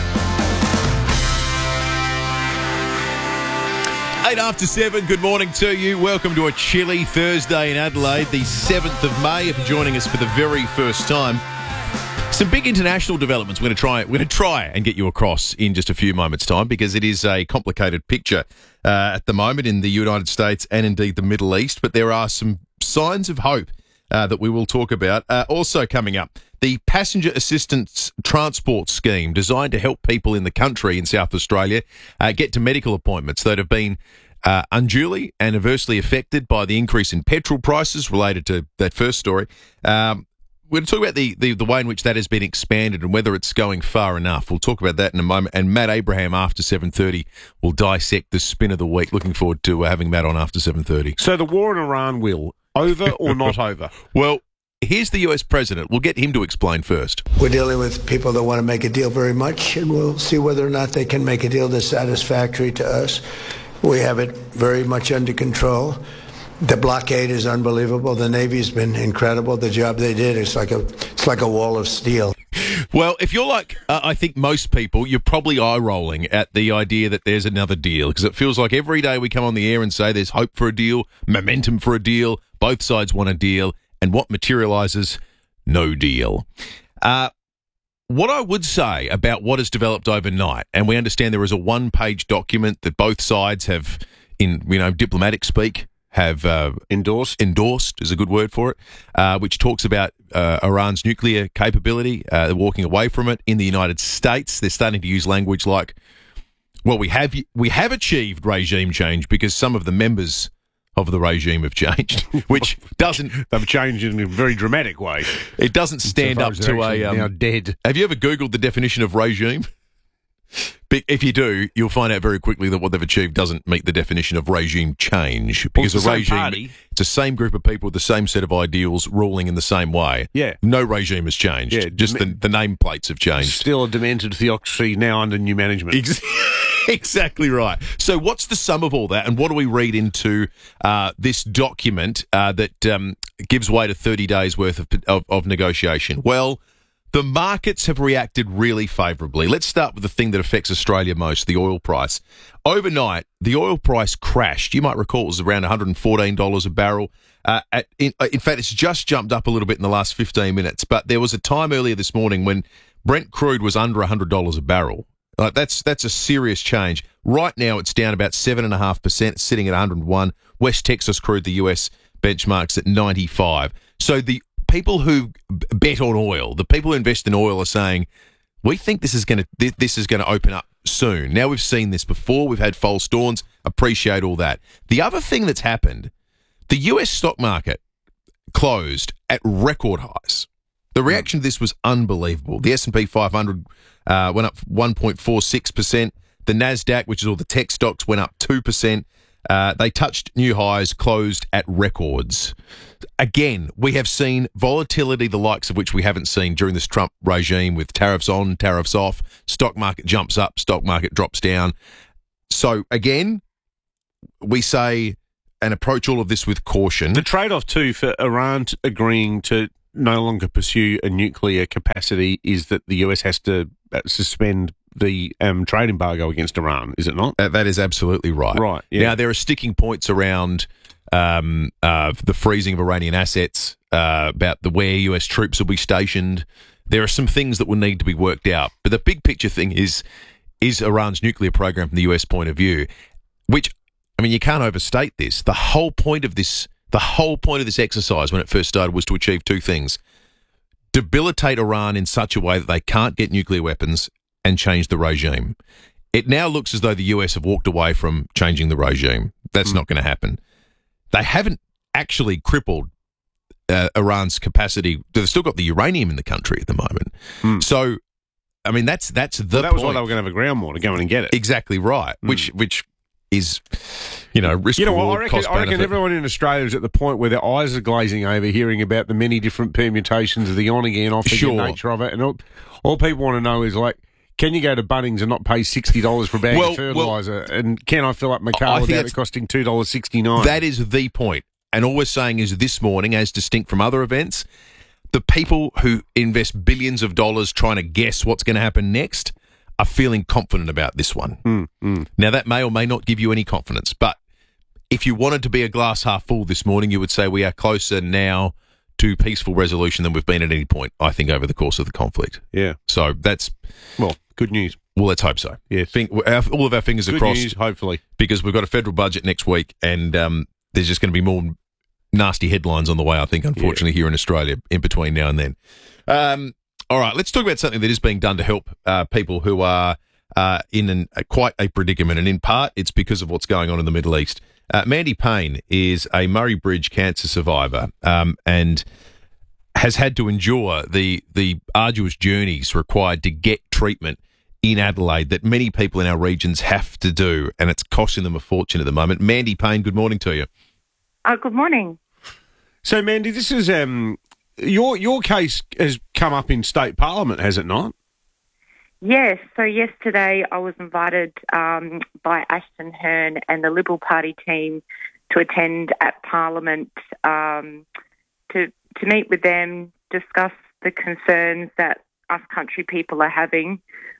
Speaker 3: 8 after 7, good morning to you. Welcome to a chilly Thursday in Adelaide, the 7th of May. If you're joining us for the very first time, some big international developments we're going to try and get you across in just a few moments' time, because it is a complicated picture at the moment in the United States and indeed the Middle East. But there are some signs of hope that we will talk about. Also coming up, the Passenger Assistance Transport Scheme, designed to help people in the country in South Australia get to medical appointments that have been unduly and adversely affected by the increase in petrol prices related to that first story. We're going to talk about the way in which that has been expanded and whether it's going far enough. We'll talk about that in a moment. And Matt Abraham after 7:30 will dissect the spin of the week. Looking forward to having Matt on after 7:30.
Speaker 2: So the war in Iran, Will, over or not over?
Speaker 3: Well, here's the US president. We'll get him to explain first.
Speaker 11: We're dealing with people that want to make a deal very much, and we'll see whether or not they can make a deal that's satisfactory to us. We have it very much under control. The blockade is unbelievable. The Navy's been incredible. The job they did is like a wall of steel.
Speaker 3: Well, if you're like, I think most people, you're probably eye-rolling at the idea that there's another deal, because it feels like every day we come on the air and say there's hope for a deal, momentum for a deal, both sides want a deal, and what materialises? No deal. What I would say about what has developed overnight, and we understand there is a one-page document that both sides have, in diplomatic speak, have endorsed is a good word for it, which talks about Iran's nuclear capability, walking away from it. In the United States, they're starting to use language like, well, we have achieved regime change because some of the members of the regime have changed, which doesn't...
Speaker 2: They've changed in a very dramatic way.
Speaker 3: It doesn't stand up to a...
Speaker 2: now dead.
Speaker 3: Have you ever Googled the definition of regime? If you do, you'll find out very quickly that what they've achieved doesn't meet the definition of regime change. Because
Speaker 2: it's
Speaker 3: a regime, it's the same group of people with the same set of ideals ruling in the same way.
Speaker 2: Yeah.
Speaker 3: No regime has changed. Yeah, just the nameplates have changed.
Speaker 2: Still a demented theocracy now under new management.
Speaker 3: Exactly right. So what's the sum of all that, and what do we read into this document that gives way to 30 days worth of negotiation? Well, the markets have reacted really favourably. Let's start with the thing that affects Australia most, the oil price. Overnight, the oil price crashed. You might recall it was around $114 a barrel. In fact, it's just jumped up a little bit in the last 15 minutes. But there was a time earlier this morning when Brent crude was under $100 a barrel. That's a serious change. Right now, it's down about 7.5%. It's sitting at 101. West Texas crude, the US benchmark's at 95. So the people who bet on oil, the people who invest in oil, are saying, we think this is going to open up soon. Now, we've seen this before. We've had false dawns. Appreciate all that. The other thing that's happened, the US stock market closed at record highs. The reaction to this was unbelievable. The S&P 500 went up 1.46%. The NASDAQ, which is all the tech stocks, went up 2%. They touched new highs, closed at records. Again, we have seen volatility the likes of which we haven't seen during this Trump regime, with tariffs on, tariffs off, stock market jumps up, stock market drops down. So again, we say and approach all of this with caution.
Speaker 2: The trade-off too for Iran agreeing to no longer pursue a nuclear capacity is that the US has to suspend the trade embargo against Iran, is it not?
Speaker 3: That is absolutely right.
Speaker 2: Right. Yeah.
Speaker 3: Now, there are sticking points around the freezing of Iranian assets, about where US troops will be stationed. There are some things that will need to be worked out. But the big picture thing is Iran's nuclear program from the US point of view, which, I mean, you can't overstate this. The whole point of this exercise when it first started was to achieve two things: debilitate Iran in such a way that they can't get nuclear weapons and change the regime. It now looks as though the US have walked away from changing the regime. That's not going to happen. They haven't actually crippled Iran's capacity. They've still got the uranium in the country at the moment. So, I mean, that's the
Speaker 2: that
Speaker 3: point.
Speaker 2: was why they were going to have a ground war to go in and get it.
Speaker 3: Exactly right. Which is, risk reward, cost
Speaker 2: I reckon
Speaker 3: benefit.
Speaker 2: everyone in Australia is at the point where their eyes are glazing over hearing about the many different permutations of the on-again, off-again nature of it. And all people want to know is, like, can you go to Bunnings and not pay $60 for a bag of fertiliser? And can I fill up my car without it costing $2.69?
Speaker 3: That is the point. And all we're saying is this morning, as distinct from other events, the people who invest billions of dollars trying to guess what's going to happen next are feeling confident about this one. Now, that may or may not give you any confidence, but if you wanted to be a glass half full this morning, you would say we are closer now to peaceful resolution than we've been at any point, I think, over the course of the conflict.
Speaker 2: Yeah.
Speaker 3: So that's...
Speaker 2: Well, good news.
Speaker 3: Well, let's hope so.
Speaker 2: Yeah.
Speaker 3: All of our fingers
Speaker 2: good
Speaker 3: crossed.
Speaker 2: News, hopefully.
Speaker 3: Because we've got a federal budget next week, and there's just going to be more nasty headlines on the way, I think, unfortunately, here in Australia in between now and then. All right, let's talk about something that is being done to help people who are in quite a predicament, and in part it's because of what's going on in the Middle East. Mandy Payne is a Murray Bridge cancer survivor and has had to endure the arduous journeys required to get treatment in Adelaide that many people in our regions have to do, and it's costing them a fortune at the moment. Mandy Payne, good morning to you.
Speaker 12: Good morning.
Speaker 2: So, Mandy, this is your case has come up in state parliament, has it not?
Speaker 12: Yes. So yesterday I was invited by Ashton Hearn and the Liberal Party team to attend at Parliament to meet with them, discuss the concerns that us country people are having.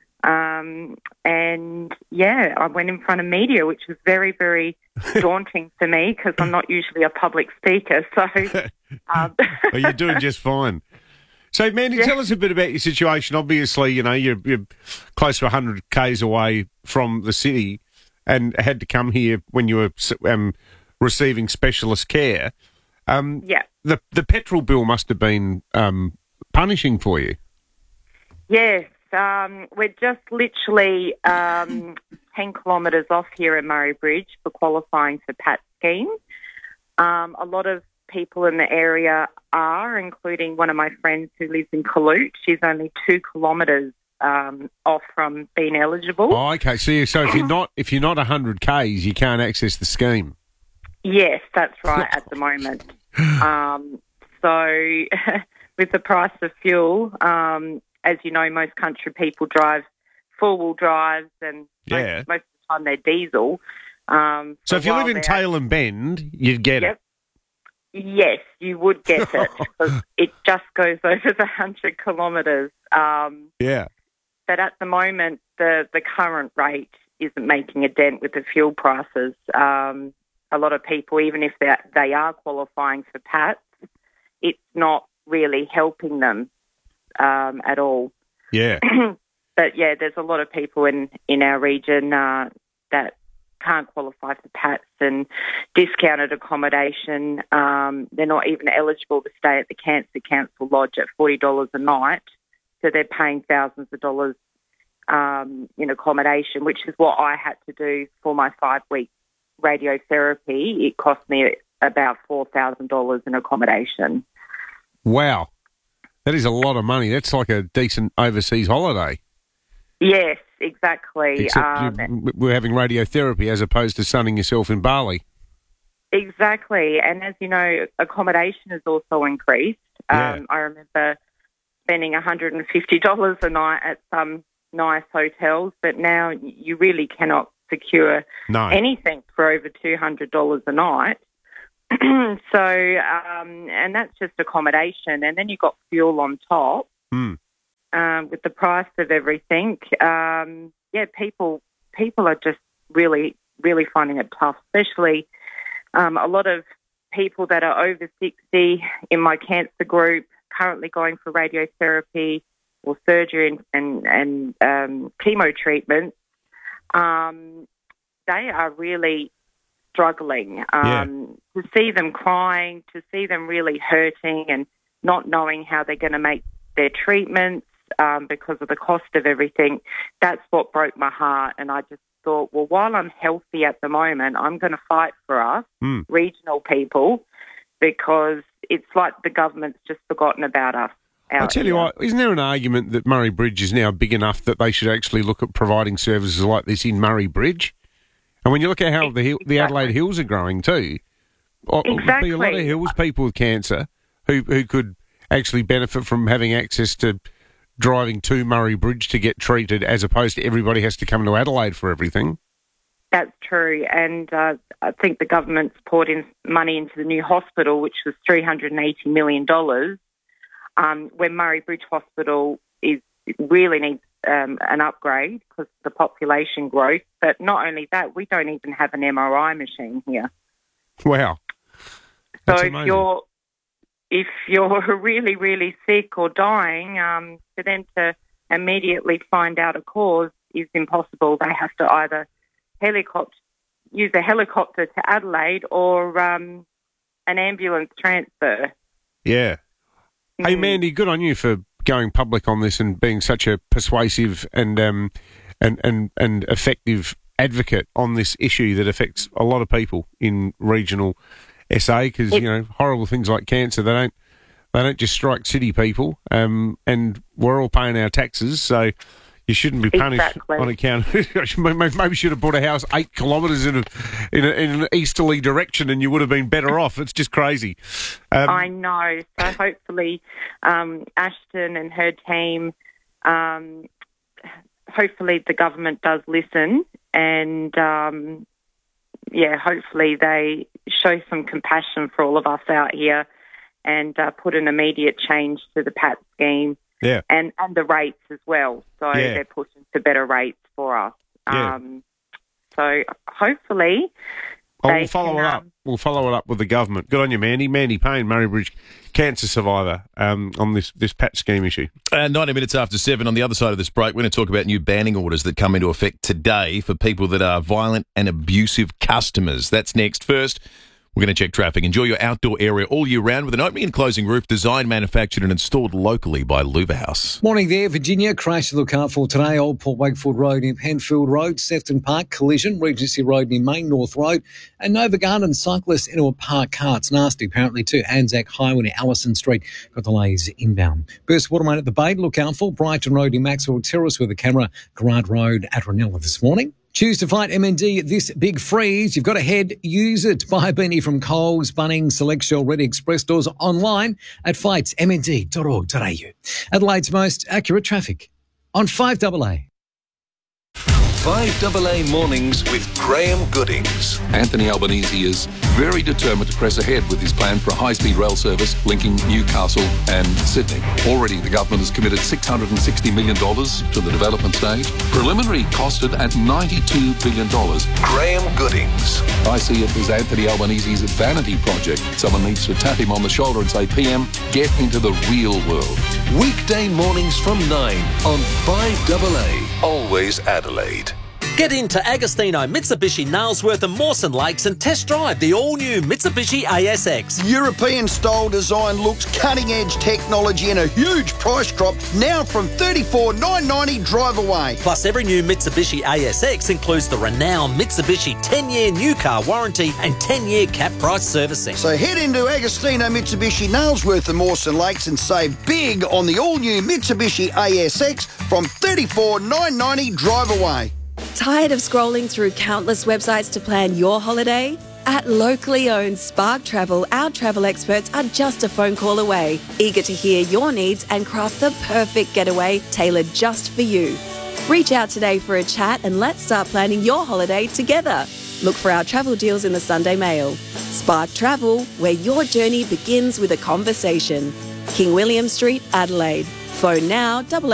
Speaker 12: And yeah, I went in front of media, which was very, very daunting for me because I'm not usually a public speaker. So
Speaker 2: well, you're doing just fine. So, Mandy, tell us a bit about your situation. Obviously, you're close to 100 k's away from the city and had to come here when you were receiving specialist care. The petrol bill must have been punishing for you. Yes.
Speaker 12: We're just literally 10 kilometres off here at Murray Bridge for qualifying for PAT scheme. A lot of people in the area are, including one of my friends who lives in Caloot. She's only 2 kilometres off from being eligible.
Speaker 2: Oh, okay. So if you're not 100 k's, you can't access the scheme.
Speaker 12: Yes, that's right at the moment. So with the price of fuel, as you know, most country people drive four-wheel drives, and most of the time they're diesel.
Speaker 2: So if you live in Tail and Bend, you'd get it.
Speaker 12: Yes, you would get it because it just goes over the 100 kilometres. But at the moment, the current rate isn't making a dent with the fuel prices. A lot of people, even if they are qualifying for PATs, it's not really helping them at all.
Speaker 2: Yeah.
Speaker 12: But yeah, there's a lot of people in our region that can't qualify for PATs and discounted accommodation. They're not even eligible to stay at the Cancer Council Lodge at $40 a night. So they're paying thousands of dollars in accommodation, which is what I had to do for my 5-week radiotherapy. It cost me about $4,000 in accommodation.
Speaker 2: Wow. That is a lot of money. That's like a decent overseas holiday.
Speaker 12: Yes, exactly.
Speaker 2: Except we're having radiotherapy as opposed to sunning yourself in Bali.
Speaker 12: Exactly. And as you know, accommodation has also increased. I remember spending $150 a night at some nice hotels, but now you really cannot secure anything for over $200 a night. So, and that's just accommodation. And then you've got fuel on top. With the price of everything. People are just really, really finding it tough, especially a lot of people that are over 60 in my cancer group currently going for radiotherapy or surgery and chemo treatments. They are really struggling. To see them crying, to see them really hurting and not knowing how they're going to make their treatments because of the cost of everything, that's what broke my heart. And I just thought, well, while I'm healthy at the moment, I'm going to fight for us, regional people, because it's like the government's just forgotten about us.
Speaker 2: I tell you what, isn't there an argument that Murray Bridge is now big enough that they should actually look at providing services like this in Murray Bridge? And when you look at how the Adelaide Hills are growing too, there'll be a lot of Hills people with cancer who could actually benefit from having access to driving to Murray Bridge to get treated, as opposed to everybody has to come to Adelaide for everything.
Speaker 12: That's true, and I think the government's poured in money into the new hospital, which was $380 million, when Murray Bridge Hospital really needs an upgrade because of the population growth. But not only that, we don't even have an MRI machine here.
Speaker 2: Wow.
Speaker 12: That's amazing. If you're really, really sick or dying, for them to immediately find out a cause is impossible. They have to either use a helicopter to Adelaide or an ambulance transfer.
Speaker 2: Yeah. Hey, Mandy, good on you for going public on this and being such a persuasive and effective advocate on this issue that affects a lot of people in regional SA, because horrible things like cancer, they don't just strike city people, and we're all paying our taxes, so you shouldn't be punished on account. Maybe should have bought a house 8 kilometres in an easterly direction, and you would have been better off. It's just crazy.
Speaker 12: I know. So hopefully, Ashton and her team, hopefully the government does listen, and hopefully they show some compassion for all of us out here and put an immediate change to the PAT scheme and the rates as well. So they're pushing for better rates for us. So hopefully
Speaker 2: we'll follow it up. We'll follow it up with the government. Good on you, Mandy. Mandy Payne, Murray Bridge cancer survivor, on this PAT scheme issue.
Speaker 3: 90 minutes after 7, on the other side of this break, we're going to talk about new banning orders that come into effect today for people that are violent and abusive customers. That's next. First, we're going to check traffic. Enjoy your outdoor area all year round with an opening and closing roof designed, manufactured and installed locally by Luva House.
Speaker 1: Morning there, Virginia. Crash to look out for today. Old Port Wakefield Road near Penfield Road, Sefton Park collision, Regency Road near Main North Road, and Nova Garden cyclists into a parked car. It's nasty apparently too. Anzac Highway near Allison Street. Got delays inbound. Burst Watermain at the Bay to look out for. Brighton Road near Maxwell Terrace with a camera. Gerard Road at Ranella this morning. Choose to fight MND this big freeze. You've got to head, use it. Buy a beanie from Coles, Bunnings, Select Shell, Ready Express stores online at fightsmnd.org.au. Adelaide's most accurate traffic on 5AA.
Speaker 5: 5AA Mornings with Graham Goodings.
Speaker 13: Anthony Albanese is very determined to press ahead with his plan for a high-speed rail service linking Newcastle and Sydney. Already, the government has committed $660 million to the development stage. Preliminary costed at $92 billion.
Speaker 5: Graham Goodings.
Speaker 13: I see it as Anthony Albanese's vanity project. Someone needs to tap him on the shoulder and say, PM, get into the real world.
Speaker 5: Weekday mornings from 9 on 5AA. Always Adelaide.
Speaker 15: Get into Agostino Mitsubishi Nailsworth and Mawson Lakes and test drive the all-new Mitsubishi ASX.
Speaker 16: European-style design looks, cutting-edge technology and a huge price drop now from $34,990 drive away.
Speaker 15: Plus, every new Mitsubishi ASX includes the renowned Mitsubishi 10-year new car warranty and 10-year cap price servicing.
Speaker 16: So head into Agostino Mitsubishi Nailsworth and Mawson Lakes and save big on the all-new Mitsubishi ASX from $34,990 drive away.
Speaker 17: Tired of scrolling through countless websites to plan your holiday? At locally owned Spark Travel, our travel experts are just a phone call away, eager to hear your needs and craft the perfect getaway tailored just for you. Reach out today for a chat and let's start planning your holiday together. Look for our travel deals in the Sunday Mail. Spark Travel, where your journey begins with a conversation. King William Street, Adelaide. Phone now,